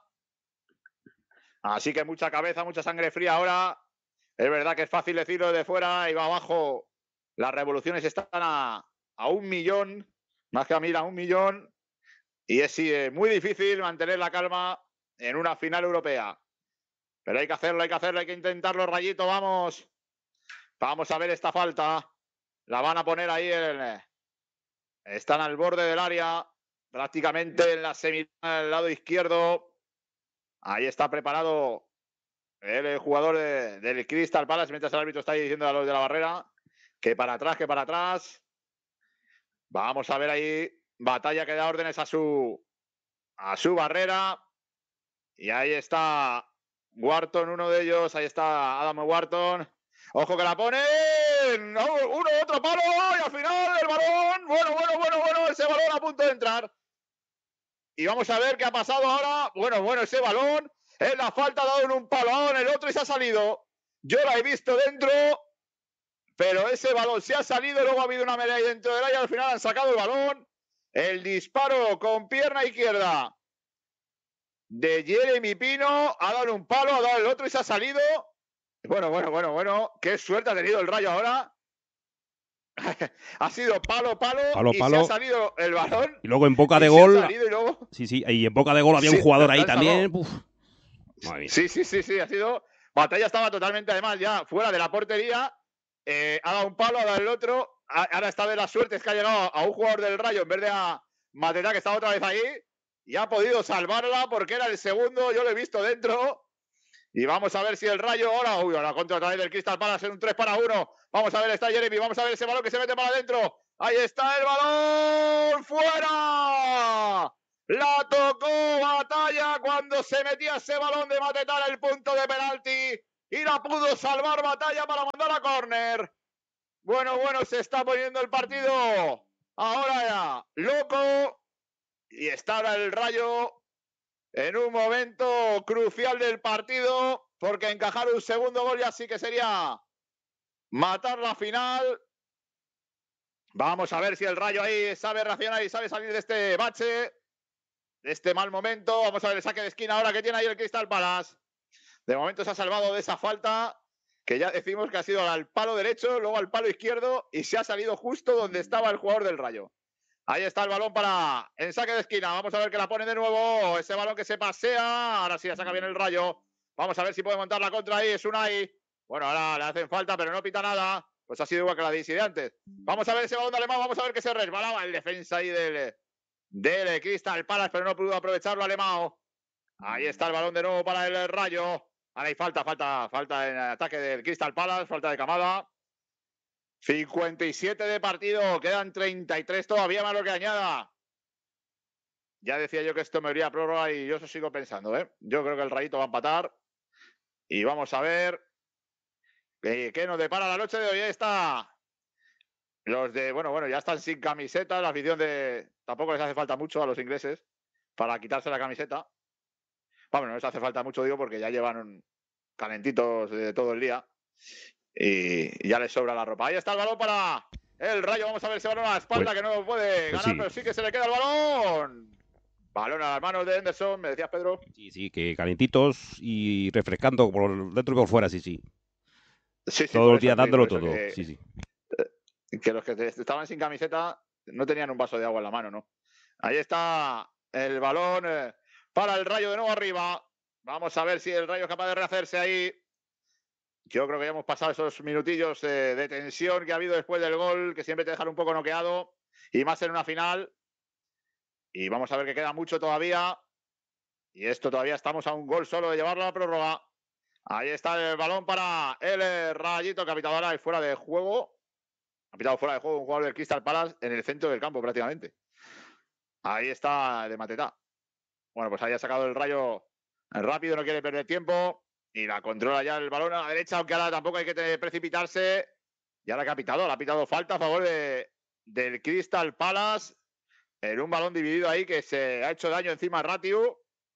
Así que mucha cabeza, mucha sangre fría ahora. Es verdad que es fácil decirlo de fuera y va abajo. Las revoluciones están a, a un millón. Más que a mil, a un millón. Y es sí, muy difícil mantener la calma en una final europea. Pero hay que hacerlo, hay que hacerlo, hay que intentarlo, Rayito, vamos. Vamos a ver esta falta. La van a poner ahí. En, están al borde del área. Prácticamente en la semifinal, al lado izquierdo. Ahí está preparado el jugador de, del Crystal Palace, mientras el árbitro está ahí diciendo a los de la barrera que para atrás, que para atrás. Vamos a ver ahí. Batalla que da órdenes a su, a su barrera. Y ahí está Wharton, uno de ellos. Ahí está Adam Wharton. Ojo que la ponen. Uno, otro palo. Y al final el balón. Bueno, bueno, bueno, bueno. Ese balón a punto de entrar. Y vamos a ver qué ha pasado ahora. Bueno, bueno, ese balón. En la falta ha dado en un palo en el otro y se ha salido. Yo la he visto dentro. Pero ese balón se ha salido. Luego ha habido una melea ahí dentro del área. Al final han sacado el balón. El disparo con pierna izquierda de Jeremy Pino. Ha dado un palo. Ha dado el otro y se ha salido. Bueno, bueno, bueno, bueno. Qué suerte ha tenido el Rayo ahora. Ha sido palo, palo,
palo,
y
palo.
se ha salido el balón.
Y luego en boca de gol.
Luego...
Sí, sí. Y en boca de gol había sí, un jugador ahí también. Uf.
Sí, sí, sí, sí. Ha sido. Batalla estaba totalmente, además, ya fuera de la portería. Eh, ha dado un palo, ha dado el otro. Ahora está de la suerte, es que ha llegado a un jugador del Rayo en vez de a Mateta, que estaba otra vez ahí. Y ha podido salvarla porque era el segundo. Yo lo he visto dentro. Y vamos a ver si el Rayo ahora. Uy, ahora contra otra vez del Crystal Palace en un tres para uno. Vamos a ver, está Jeremy. Vamos a ver ese balón que se mete para adentro. Ahí está el balón. ¡Fuera! La tocó Batalla cuando se metía ese balón de Matetá en el punto de penalti. Y la pudo salvar Batalla para mandar a córner. Bueno, bueno, se está poniendo el partido. Ahora ya, loco. Y está ahora el Rayo en un momento crucial del partido. Porque encajar un segundo gol ya sí que sería matar la final. Vamos a ver si el Rayo ahí sabe reaccionar y sabe salir de este bache, de este mal momento. Vamos a ver el saque de esquina ahora que tiene ahí el Crystal Palace. De momento se ha salvado de esa falta, que ya decimos que ha sido al palo derecho, luego al palo izquierdo y se ha salido justo donde estaba el jugador del Rayo. Ahí está el balón para el saque de esquina. Vamos a ver que la pone de nuevo. Ese balón que se pasea. Ahora sí la saca bien el Rayo. Vamos a ver si puede montar la contra ahí. Es Unai. Bueno, ahora le hacen falta, pero no pita nada. Pues ha sido igual que la de antes. Vamos a ver ese balón de Alemán. Vamos a ver que se resbalaba el defensa ahí del, del Crystal Palace, pero no pudo aprovecharlo Alemán. Ahí está el balón de nuevo para el Rayo. Ahora hay falta, falta, falta en ataque del Crystal Palace. Falta de Camada. cincuenta y siete de partido, quedan treinta y tres todavía más lo que añada. Ya decía yo que esto me iría a prórroga y yo eso sigo pensando, ¿eh? Yo creo que el Rayito va a empatar. Y vamos a ver eh, qué nos depara la noche de hoy. Ahí está. Los de, bueno, bueno, ya están sin camiseta. La afición de. Tampoco les hace falta mucho a los ingleses para quitarse la camiseta. Bueno, no les hace falta mucho, digo, porque ya llevan calentitos de todo el día. Y ya les sobra la ropa. Ahí está el balón para el Rayo. Vamos a ver ese balón a la espalda,
Pues,
que no puede
pues
ganar,
sí.
pero sí que se le queda el balón. Balón a las manos de Henderson, me decías, Pedro.
Sí, sí, que calentitos y refrescando por dentro y por fuera, sí, sí.
Sí, sí,
Todos
por
los
eso,
días
sí,
dándolo
por eso
todo,
que,
sí, sí.
que los que estaban sin camiseta no tenían un vaso de agua en la mano, ¿no? Ahí está el balón eh, para el Rayo de nuevo arriba. Vamos a ver si el Rayo es capaz de rehacerse ahí. Yo creo que ya hemos pasado esos minutillos eh, de tensión que ha habido después del gol, que siempre te dejan un poco noqueado, y más en una final. Y vamos a ver que queda mucho todavía. Y esto todavía estamos a un gol solo de llevarlo a la prórroga. Ahí está el balón para el Rayito, que ha pitado ahora y fuera de juego. Ha pitado fuera de juego un jugador del Crystal Palace en el centro del campo prácticamente. Ahí está de Matetá. Bueno, pues ahí ha sacado el Rayo rápido, no quiere perder tiempo. Y la controla ya el balón a la derecha, aunque ahora tampoco hay que precipitarse. Y ahora que ha pitado, ha pitado falta a favor de, del Crystal Palace. En un balón dividido ahí que se ha hecho daño encima a Ratiu.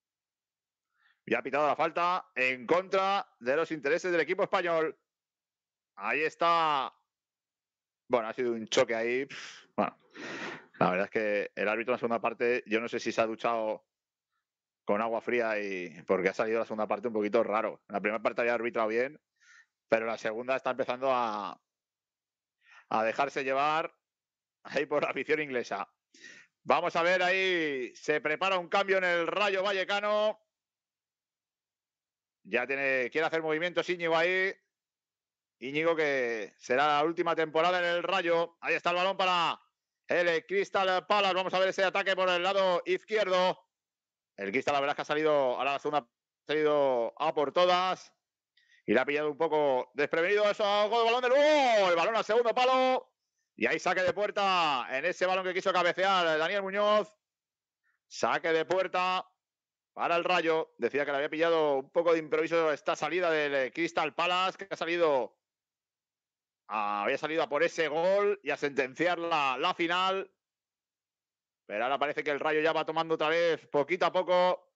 Y ha pitado la falta en contra de los intereses del equipo español. Ahí está. Bueno, ha sido un choque ahí. Bueno, la verdad es que el árbitro en la segunda parte, yo no sé si se ha duchado con agua fría y porque ha salido la segunda parte un poquito raro. En la primera parte había arbitrado bien, pero la segunda está empezando a, a dejarse llevar ahí por la afición inglesa. Vamos a ver ahí, se prepara un cambio en el Rayo Vallecano. Ya tiene, quiere hacer movimientos Íñigo ahí. Íñigo que será la última temporada en el Rayo. Ahí está el balón para el Crystal Palace. Vamos a ver ese ataque por el lado izquierdo. El Crystal, la verdad es que ha salido, ahora la segunda ha salido a por todas. Y le ha pillado un poco desprevenido eso. El balón del ¡oh! El balón al segundo palo. Y ahí saque de puerta en ese balón que quiso cabecear Daniel Muñoz. Saque de puerta para el Rayo. Decía que le había pillado un poco de improviso esta salida del Crystal Palace, que ha salido, había salido a por ese gol y a sentenciar la, la final. Pero ahora parece que el Rayo ya va tomando otra vez, poquito a poco,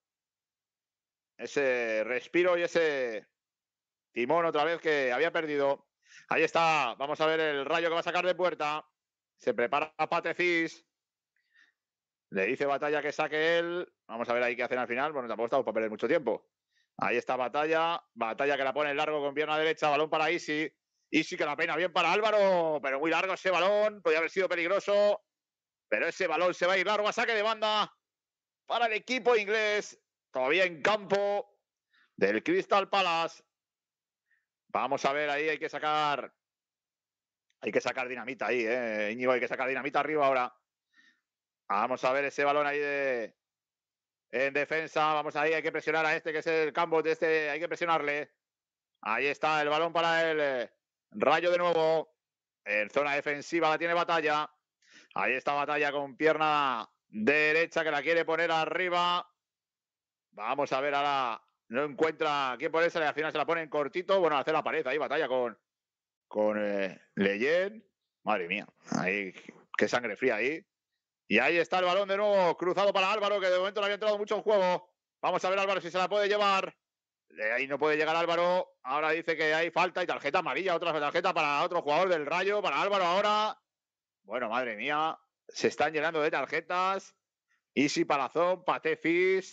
ese respiro y ese timón otra vez que había perdido. Ahí está, vamos a ver el Rayo que va a sacar de puerta. Se prepara Patecis. Le dice Batalla que saque él. Vamos a ver ahí qué hacen al final. Bueno, tampoco estamos para perder mucho tiempo. Ahí está Batalla. Batalla que la pone en largo con pierna derecha. Balón para Isi. Isi que la peina bien para Álvaro. Pero muy largo ese balón. Podría haber sido peligroso. Pero ese balón se va a ir largo a saque de banda para el equipo inglés. Todavía en campo del Crystal Palace. Vamos a ver ahí. Hay que sacar. Hay que sacar dinamita ahí, eh. Íñigo, hay que sacar dinamita arriba ahora. Vamos a ver ese balón ahí de en defensa. Vamos ahí, hay que presionar a este que es el campo de este, hay que presionarle. Ahí está el balón para el eh, Rayo de nuevo. En zona defensiva la tiene Batalla. Ahí está Batalla con pierna derecha que la quiere poner arriba. Vamos a ver ahora. No encuentra quién ponerse, al final se la pone en cortito. Bueno, hace la pared ahí, batalla con, con eh, Leyen. Madre mía, ahí, qué sangre fría ahí. Y ahí está el balón de nuevo, cruzado para Álvaro, que de momento no había entrado mucho en juego. Vamos a ver Álvaro si se la puede llevar. De ahí no puede llegar Álvaro. Ahora dice que hay falta y tarjeta amarilla, otra tarjeta para otro jugador del Rayo, para Álvaro ahora. Bueno, madre mía, se están llenando de tarjetas. Isi Palazón, Patefis.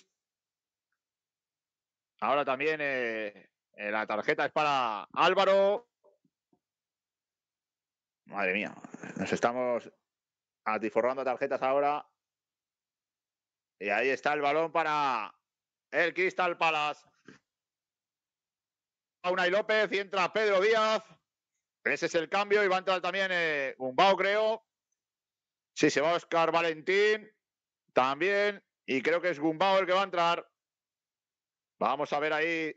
Ahora también eh, eh, la tarjeta es para Álvaro. Madre mía, nos estamos atiforrando tarjetas ahora. Y ahí está el balón para el Crystal Palace. Unai López y entra Pedro Díaz. Ese es el cambio y va a entrar también eh, Gumbao, creo. Sí, se va Oscar Valentín también. Y creo que es Gumbao el que va a entrar. Vamos a ver ahí.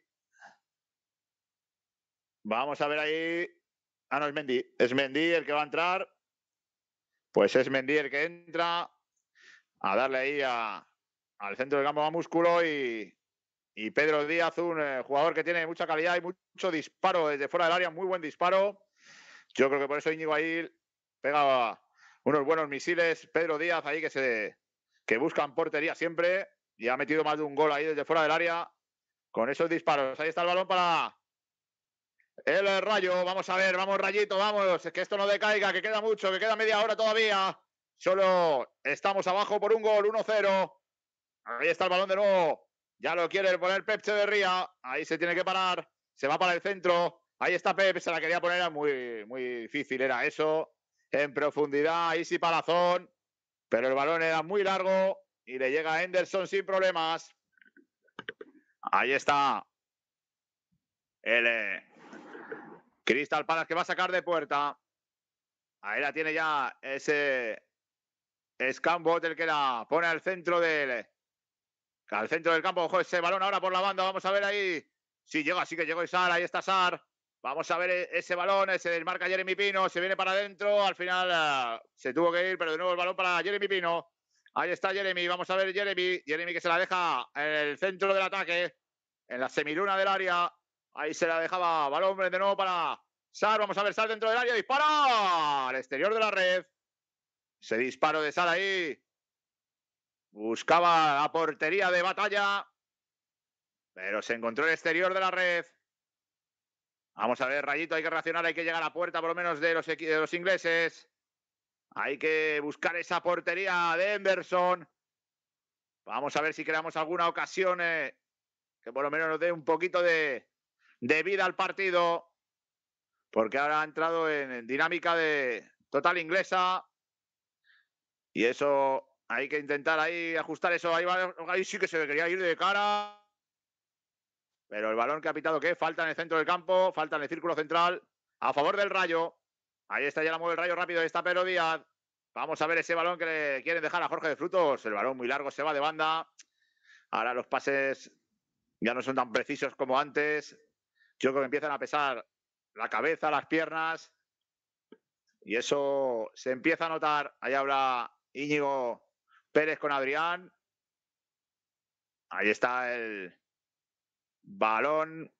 Vamos a ver ahí. Ah, no, es Mendy. Es Mendy el que va a entrar. Pues es Mendy el que entra a darle ahí a, al centro del campo a músculo y, y Pedro Díaz, un eh, jugador que tiene mucha calidad y mucho disparo desde fuera del área, muy buen disparo. Yo creo que por eso Íñigo ahí pega unos buenos misiles. Pedro Díaz ahí que se que busca en portería siempre y ha metido más de un gol ahí desde fuera del área con esos disparos. Ahí está el balón para el Rayo. Vamos a ver, vamos Rayito, vamos, que esto no decaiga, que queda mucho, que queda media hora todavía. Solo estamos abajo por un gol, uno cero. Ahí está el balón de nuevo. Ya lo quiere poner Pep Echeverría. Ahí se tiene que parar. Se va para el centro. Ahí está Pep. Se la quería poner. Muy, muy difícil era eso. En profundidad. Ahí sí Palazón. Pero el balón era muy largo. Y le llega a Henderson sin problemas. Ahí está. El eh, Crystal Palace que va a sacar de puerta. Ahí la tiene ya ese Scambot, el que la pone al centro del... Al centro del campo, ojo, ese balón ahora por la banda, vamos a ver ahí. Sí, llega, sí que llegó Sar, ahí está Sar. Vamos a ver ese balón, se desmarca Jeremy Pino, se viene para adentro, al final uh, se tuvo que ir, pero de nuevo el balón para Jeremy Pino. Ahí está Jeremy, vamos a ver Jeremy, Jeremy que se la deja en el centro del ataque, en la semiluna del área. Ahí se la dejaba balón de nuevo para Sar, vamos a ver Sar dentro del área, dispara al exterior de la red. Ese disparo de Sar ahí. Buscaba la portería de Batalla, pero se encontró el exterior de la red. Vamos a ver, Rayito, hay que reaccionar, hay que llegar a la puerta por lo menos de los, de los ingleses. Hay que buscar esa portería de Henderson. Vamos a ver si creamos alguna ocasión eh, que por lo menos nos dé un poquito de, de vida al partido. Porque ahora ha entrado en, en dinámica de total inglesa. Y eso hay que intentar ahí ajustar eso. Ahí, va, ahí sí que se quería ir de cara. Pero el balón que ha pitado, ¿qué? Falta en el centro del campo, falta en el círculo central, a favor del Rayo. Ahí está, ya la mueve el Rayo rápido, ahí está Pedro Díaz. Vamos a ver ese balón que le quieren dejar a Jorge de Frutos. El balón muy largo, se va de banda. Ahora los pases ya no son tan precisos como antes. Yo creo que empiezan a pesar la cabeza, las piernas. Y eso se empieza a notar. Ahí habla Íñigo Pérez con Adrián. Ahí está el balón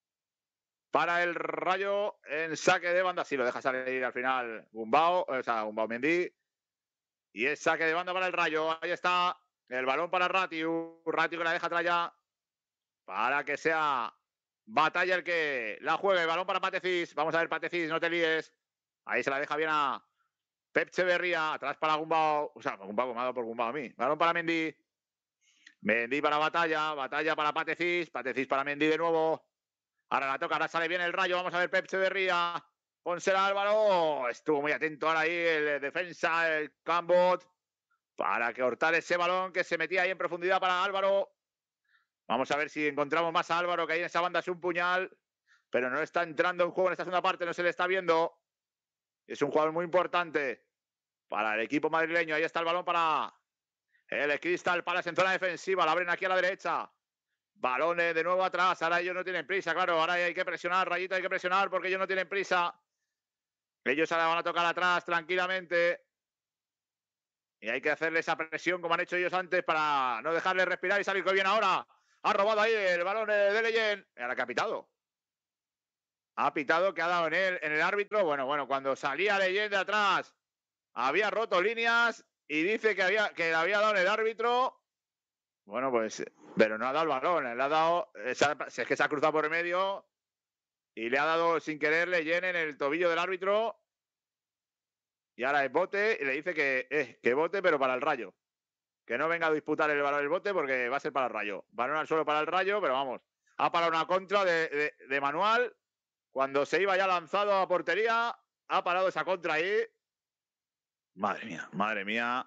para el Rayo en saque de banda. Sí, lo deja salir al final Gumbao, o sea, Gumbao Mendy. Y es saque de banda para el Rayo. Ahí está el balón para Ratiu. Ratiu que la deja atrás ya para que sea Batalla el que la juegue. El balón para Patecis. Vamos a ver, Patecis, no te líes. Ahí se la deja bien a Pep Echeverría. Atrás para Gumbao. O sea, Gumbao, me ha dado por Gumbao a mí. Balón para Mendy. Mendy para Batalla. Batalla para Patecis. Patecis para Mendy de nuevo. Ahora la toca, ahora sale bien el Rayo. Vamos a ver Pep Echeverría. Pónsela Álvaro. Estuvo muy atento ahora ahí el defensa, el Cambot, para que cortar ese balón que se metía ahí en profundidad para Álvaro. Vamos a ver si encontramos más a Álvaro, que ahí en esa banda es un puñal, pero no está entrando en juego en esta segunda parte, no se le está viendo. Es un jugador muy importante para el equipo madrileño. Ahí está el balón para el Crystal Palace en zona defensiva. La abren aquí a la derecha. Balones de nuevo atrás. Ahora ellos no tienen prisa, claro. Ahora hay que presionar, Rayito, hay que presionar porque ellos no tienen prisa. Ellos ahora van a tocar atrás tranquilamente. Y hay que hacerle esa presión como han hecho ellos antes para no dejarle respirar y salir bien ahora. Ha robado ahí el balón de Leyen. Y ahora que ha pitado. Ha pitado que ha dado en él, en el árbitro. Bueno, bueno, cuando salía Leyen de atrás, había roto líneas y dice que, había, que le había dado en el árbitro. Bueno, pues, pero no ha dado el balón. Le ha dado, es que se ha cruzado por el medio y le ha dado sin querer Leyen en el tobillo del árbitro. Y ahora es bote y le dice que, eh, que bote, pero para el Rayo. Que no venga a disputar el balón del bote porque va a ser para el Rayo. Balón al suelo para el Rayo, pero vamos. Ha parado una contra de, de, de Manual. Cuando se iba ya lanzado a portería, ha parado esa contra ahí. Madre mía, madre mía.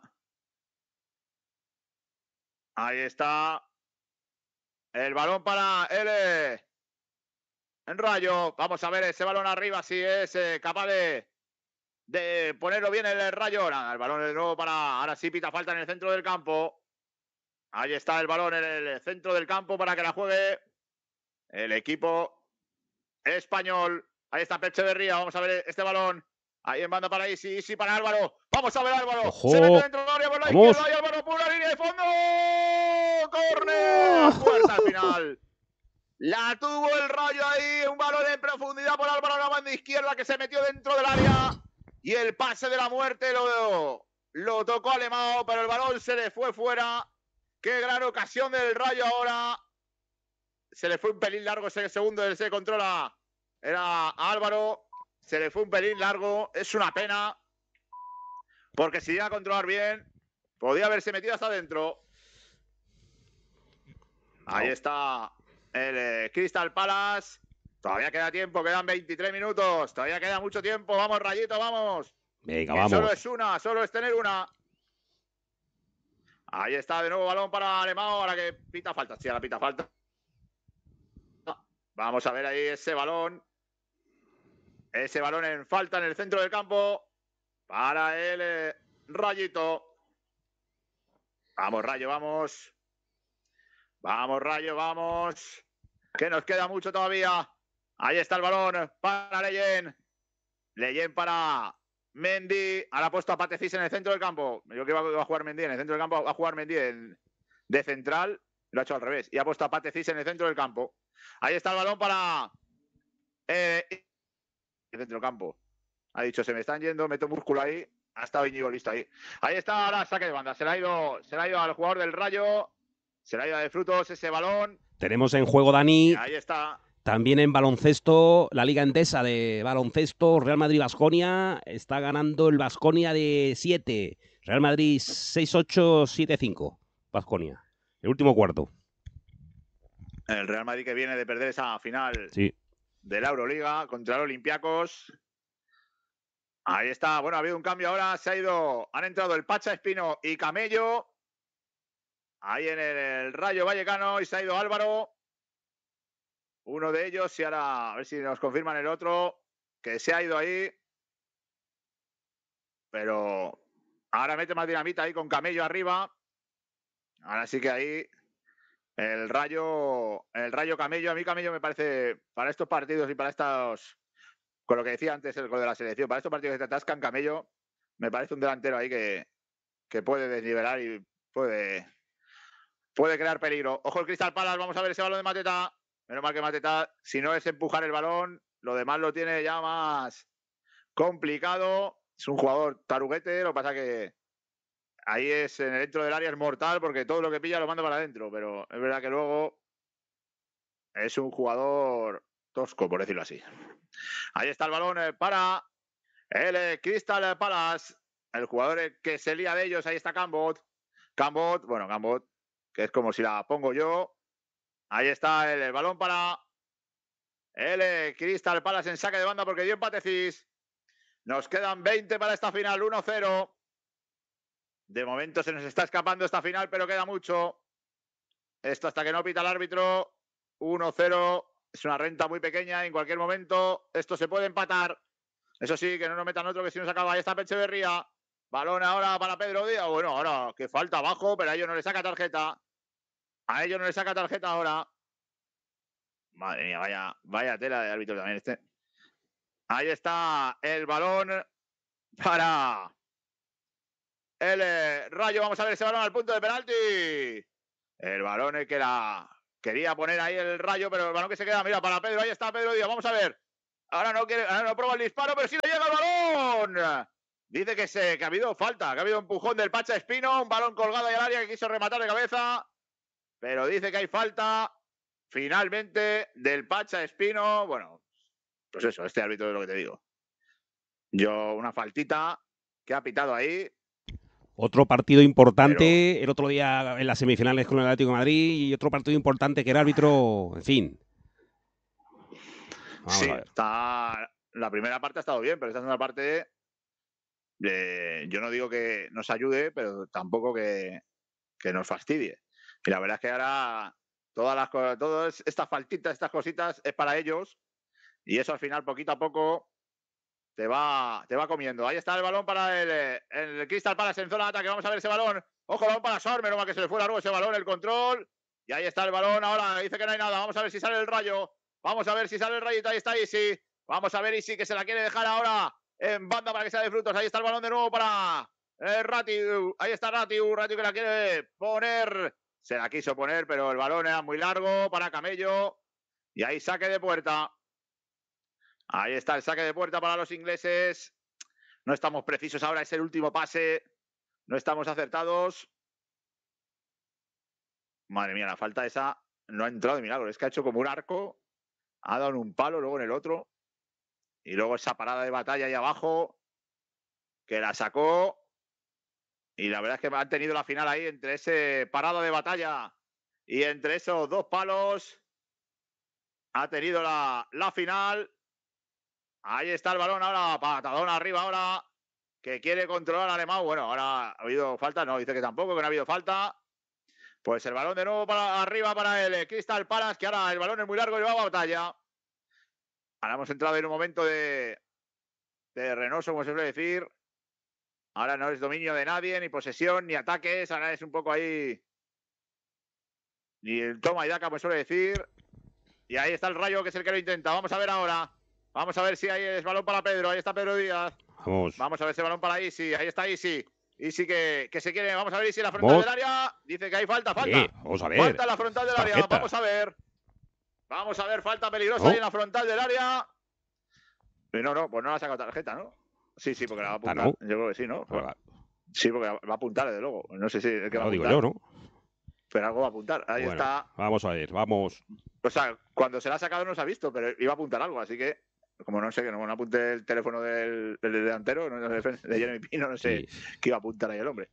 Ahí está. El balón para el en Rayo. Vamos a ver ese balón arriba si es eh, capaz de, de ponerlo bien el Rayo. Nada, el balón de nuevo para... Ahora sí pita falta en el centro del campo. Ahí está el balón en el centro del campo para que la juegue el equipo español. Ahí está Echeverría. Vamos a ver este balón. Ahí en banda para Isi. Isi para Álvaro. Vamos a ver Álvaro.
¡Ojo!
Se mete dentro del área por la
¡Vamos!
izquierda. Y Álvaro por la línea de fondo. ¡Córner! Puerta al final. La tuvo el Rayo ahí. Un balón en profundidad por Álvaro a la banda izquierda que se metió dentro del área. Y el pase de la muerte lo, lo tocó Alemão, pero el balón se le fue fuera. Qué gran ocasión del Rayo ahora. Se le fue un pelín largo ese segundo del se controla. Era Álvaro. Se le fue un pelín largo. Es una pena. Porque si iba a controlar bien, podía haberse metido hasta adentro. Ahí está el eh, Crystal Palace. Todavía queda tiempo, quedan veintitrés minutos. Todavía queda mucho tiempo. Vamos, Rayito, vamos.
Venga,
que
vamos.
Solo es una, solo es tener una. Ahí está de nuevo balón para Alemão. Ahora que pita falta. Sí, ahora pita falta. Vamos a ver ahí ese balón. Ese balón en falta en el centro del campo. Para el eh, Rayito. Vamos, Rayo, vamos. Vamos, Rayo, vamos. Que nos queda mucho todavía. Ahí está el balón para Leyen. Leyen para Mendy. Ahora ha puesto a Patecís en el centro del campo. Yo que iba a jugar Mendy en el centro del campo. Va a jugar Mendy en, de central. Lo ha hecho al revés. Y ha puesto a Patecís en el centro del campo. Ahí está el balón para eh, el centro del campo. Ha dicho, se me están yendo, meto músculo ahí. Ha estado Íñigo listo ahí. Ahí está ahora saque de banda. Se le ha ido, se le ha ido al jugador del Rayo. Se le ha ido de frutos ese balón.
Tenemos en juego, Dani.
Y ahí está.
También en baloncesto, la Liga Endesa de baloncesto, Real Madrid-Baskonia. Está ganando el Baskonia de siete. Real Madrid seis ocho, siete cinco. Baskonia. El último cuarto.
El Real Madrid que viene de perder esa final
sí.
de la Euroliga contra los Olympiacos. Ahí está. Bueno, ha habido un cambio ahora. Se ha ido. Han entrado el Pacha Espino y Camello. Ahí en el Rayo Vallecano. Y se ha ido Álvaro. Uno de ellos. Y ahora a ver si nos confirman el otro. Que se ha ido ahí. Pero ahora mete más dinamita ahí con Camello arriba. Ahora sí que ahí. El Rayo. El Rayo Camello. A mí Camello me parece. Para estos partidos y para estos. Con lo que decía antes el gol de la selección, para estos partidos que te atascan, Camello, me parece un delantero ahí que, que puede desnivelar y puede, puede crear peligro. Ojo el Crystal Palace, vamos a ver ese balón de Mateta. Menos mal que Mateta, si no es empujar el balón, lo demás lo tiene ya más complicado. Es un jugador taruguete, lo que pasa que ahí es en el dentro del área es mortal porque todo lo que pilla lo manda para adentro, pero es verdad que luego es un jugador tosco, por decirlo así. Ahí está el balón para el Crystal Palace. El jugador que se lía de ellos. Ahí está Cambot. Cambot, bueno, Cambot, que es como si la pongo yo. Ahí está el, el balón para el Crystal Palace en saque de banda porque dio empatecís. Nos quedan veinte para esta final, uno cero. De momento se nos está escapando esta final, pero queda mucho. Esto hasta que no pita el árbitro. uno cero. Es una renta muy pequeña. En cualquier momento esto se puede empatar. Eso sí, que no nos metan otro que si nos acaba. Ahí está Echeverría. Balón ahora para Pedro Díaz. Bueno, ahora que falta abajo, pero a ellos no le saca tarjeta. A ellos no le saca tarjeta ahora. Madre mía, vaya, vaya tela de árbitro también este. Ahí está el balón para el eh, Rayo. Vamos a ver ese balón al punto de penalti. El balón el que la quería poner ahí el Rayo, pero el balón que se queda, mira, para Pedro. Ahí está Pedro Díaz. Vamos a ver. Ahora no quiere, ahora no prueba el disparo, pero sí le llega el balón. Dice que, se, que ha habido falta, que ha habido empujón del Pacha Espino, un balón colgado ahí al área que quiso rematar de cabeza, pero dice que hay falta finalmente del Pacha Espino. Bueno, pues eso, este árbitro es lo que te digo. Yo, una faltita que ha pitado ahí.
Otro partido importante, pero el otro día en las semifinales con el Atlético de Madrid, y otro partido importante que el árbitro, en fin.
Vamos sí, a ver. Está, la primera parte ha estado bien, pero esta segunda parte, eh, yo no digo que nos ayude, pero tampoco que, que nos fastidie. Y la verdad es que ahora todas las todas estas faltitas, estas cositas, es para ellos. Y eso al final, poquito a poco, te va, te va comiendo. Ahí está el balón para el, el Crystal Palace en zona de ataque. Vamos a ver ese balón. Ojo, balón para Sor, menos mal que se le fue largo ese balón, el control. Y ahí está el balón. Ahora dice que no hay nada. Vamos a ver si sale el Rayo. Vamos a ver si sale el Rayito. Ahí está Isi. Vamos a ver Isi que se la quiere dejar ahora en banda para que sea de frutos. Ahí está el balón de nuevo para eh, Ratiu. Ahí está Ratiu. Ratiu que la quiere poner. Se la quiso poner, pero el balón era muy largo para Camello. Y ahí saque de puerta. Ahí está el saque de puerta para los ingleses. No estamos precisos ahora. Es el último pase. No estamos acertados. Madre mía, la falta esa no ha entrado de milagro. Es que ha hecho como un arco. Ha dado en un palo, luego en el otro. Y luego esa parada de batalla ahí abajo. Que la sacó. Y la verdad es que han tenido la final ahí entre ese parada de batalla y entre esos dos palos. Ha tenido la, la final. Ahí está el balón ahora. Patadón arriba ahora. Que quiere controlar al alemán. Bueno, ahora ha habido falta. No, dice que tampoco, que no ha habido falta. Pues el balón de nuevo para arriba para el Crystal Palace, que ahora el balón es muy largo y va a batalla. Ahora hemos entrado en un momento de, de renoso, como se suele decir. Ahora no es dominio de nadie, ni posesión, ni ataques. Ahora es un poco ahí. Ni el toma y daca, como se suele decir. Y ahí está el Rayo, que es el que lo intenta. Vamos a ver ahora. Vamos a ver si hay el balón para Pedro. Ahí está Pedro Díaz.
Vamos.
Vamos a ver ese balón para Isi. Ahí está Isi. Isi que, que se quiere. Vamos a ver Isi en la frontal ¿Vos? del área. Dice que hay falta, falta.
Sí, vamos a ver.
Falta en la frontal del área.
Tarjeta.
Vamos a ver. Vamos a ver, falta peligrosa
¿No?
ahí en la frontal del área. No, no, pues no la ha sacado tarjeta, ¿no? Sí, sí, porque la va a apuntar.
Ah, ¿no?
Yo creo que sí, ¿no?
Ah,
sí, porque va a apuntar, desde luego. No sé si es que va a
digo
apuntar.
yo, ¿no?
Pero algo va a apuntar. Ahí
bueno,
está.
Vamos a ver, vamos.
O sea, cuando se la ha sacado no se ha visto, pero iba a apuntar algo, así que, como no sé, que no, no apunte el teléfono del, del delantero, no, de, de Jeremy Pino, no sé sí. qué iba a apuntar ahí el hombre.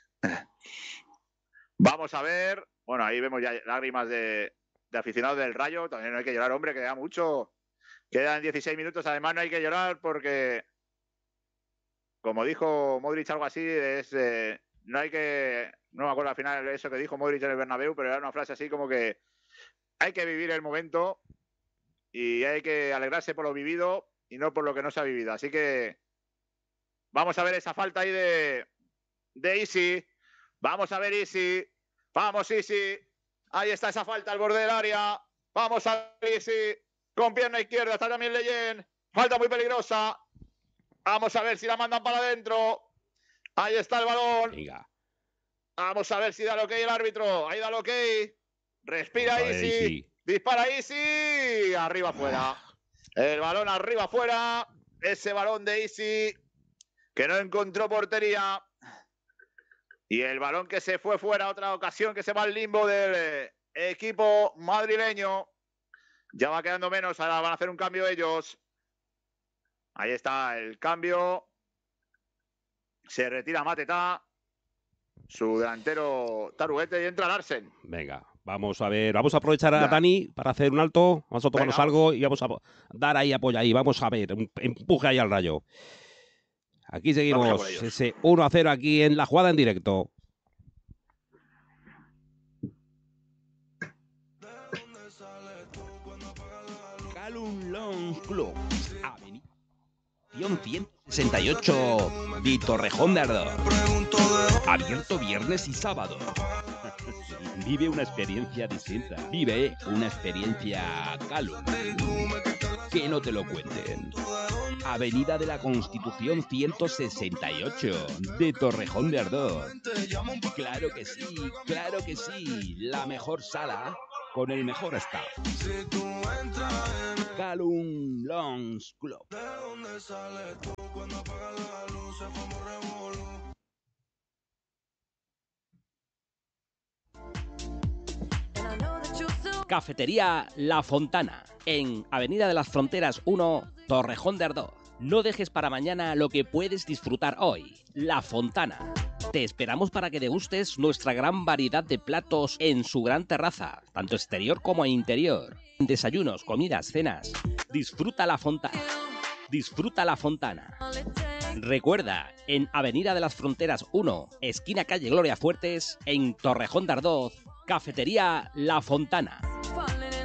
Vamos a ver. Bueno, ahí vemos ya lágrimas de, de aficionados del Rayo. También no hay que llorar, hombre, queda mucho. Quedan dieciséis minutos. Además, no hay que llorar porque, como dijo Modric, algo así, es eh, no hay que. No me acuerdo al final eso que dijo Modric en el Bernabéu, pero era una frase así como que hay que vivir el momento y hay que alegrarse por lo vivido y no por lo que no se ha vivido. Así que vamos a ver esa falta ahí de, de Isi. Vamos a ver Isi. Vamos Isi. Ahí está esa falta al borde del área. Vamos a ver Isi. Con pierna izquierda está también Leyen. Falta muy peligrosa. Vamos a ver si la mandan para adentro. Ahí está el balón.
Venga.
Vamos a ver si da el ok el árbitro. Ahí da el ok. Respira Isi. Easy. Dispara Isi. Arriba afuera. El balón arriba afuera. Ese balón de Isi que no encontró portería. Y el balón que se fue fuera. Otra ocasión que se va al limbo del equipo madrileño. Ya va quedando menos. Ahora van a hacer un cambio ellos. Ahí está el cambio. Se retira Mateta. Su delantero Taruguete y entra Larsen.
Venga, vamos a ver, vamos a aprovechar a ya. Dani para hacer un alto, vamos a tomarnos Venga, algo y vamos a dar ahí apoyo ahí, vamos a ver, un empuje ahí al Rayo. Aquí seguimos, ese uno a cero aquí en la jugada en directo. Callum Long Club, Avenida ciento sesenta y ocho de Torrejón de Ardoz. Abierto viernes y sábado. Vive una experiencia distinta. Vive una experiencia Callum. Que no te lo cuenten. Avenida de la Constitución ciento sesenta y ocho, de Torrejón de Ardoz. Claro que sí, claro que sí, la mejor sala con el mejor staff. Calum Lounge Club. Cafetería La Fontana, en Avenida de las Fronteras uno, Torrejón de Ardoz. No dejes para mañana lo que puedes disfrutar hoy. La Fontana. Te esperamos para que degustes nuestra gran variedad de platos en su gran terraza, tanto exterior como interior. Desayunos, comidas, cenas. Disfruta La Fontana. Disfruta La Fontana. Recuerda, en Avenida de las Fronteras uno, esquina calle Gloria Fuertes, en Torrejón de Ardoz, Cafetería La Fontana.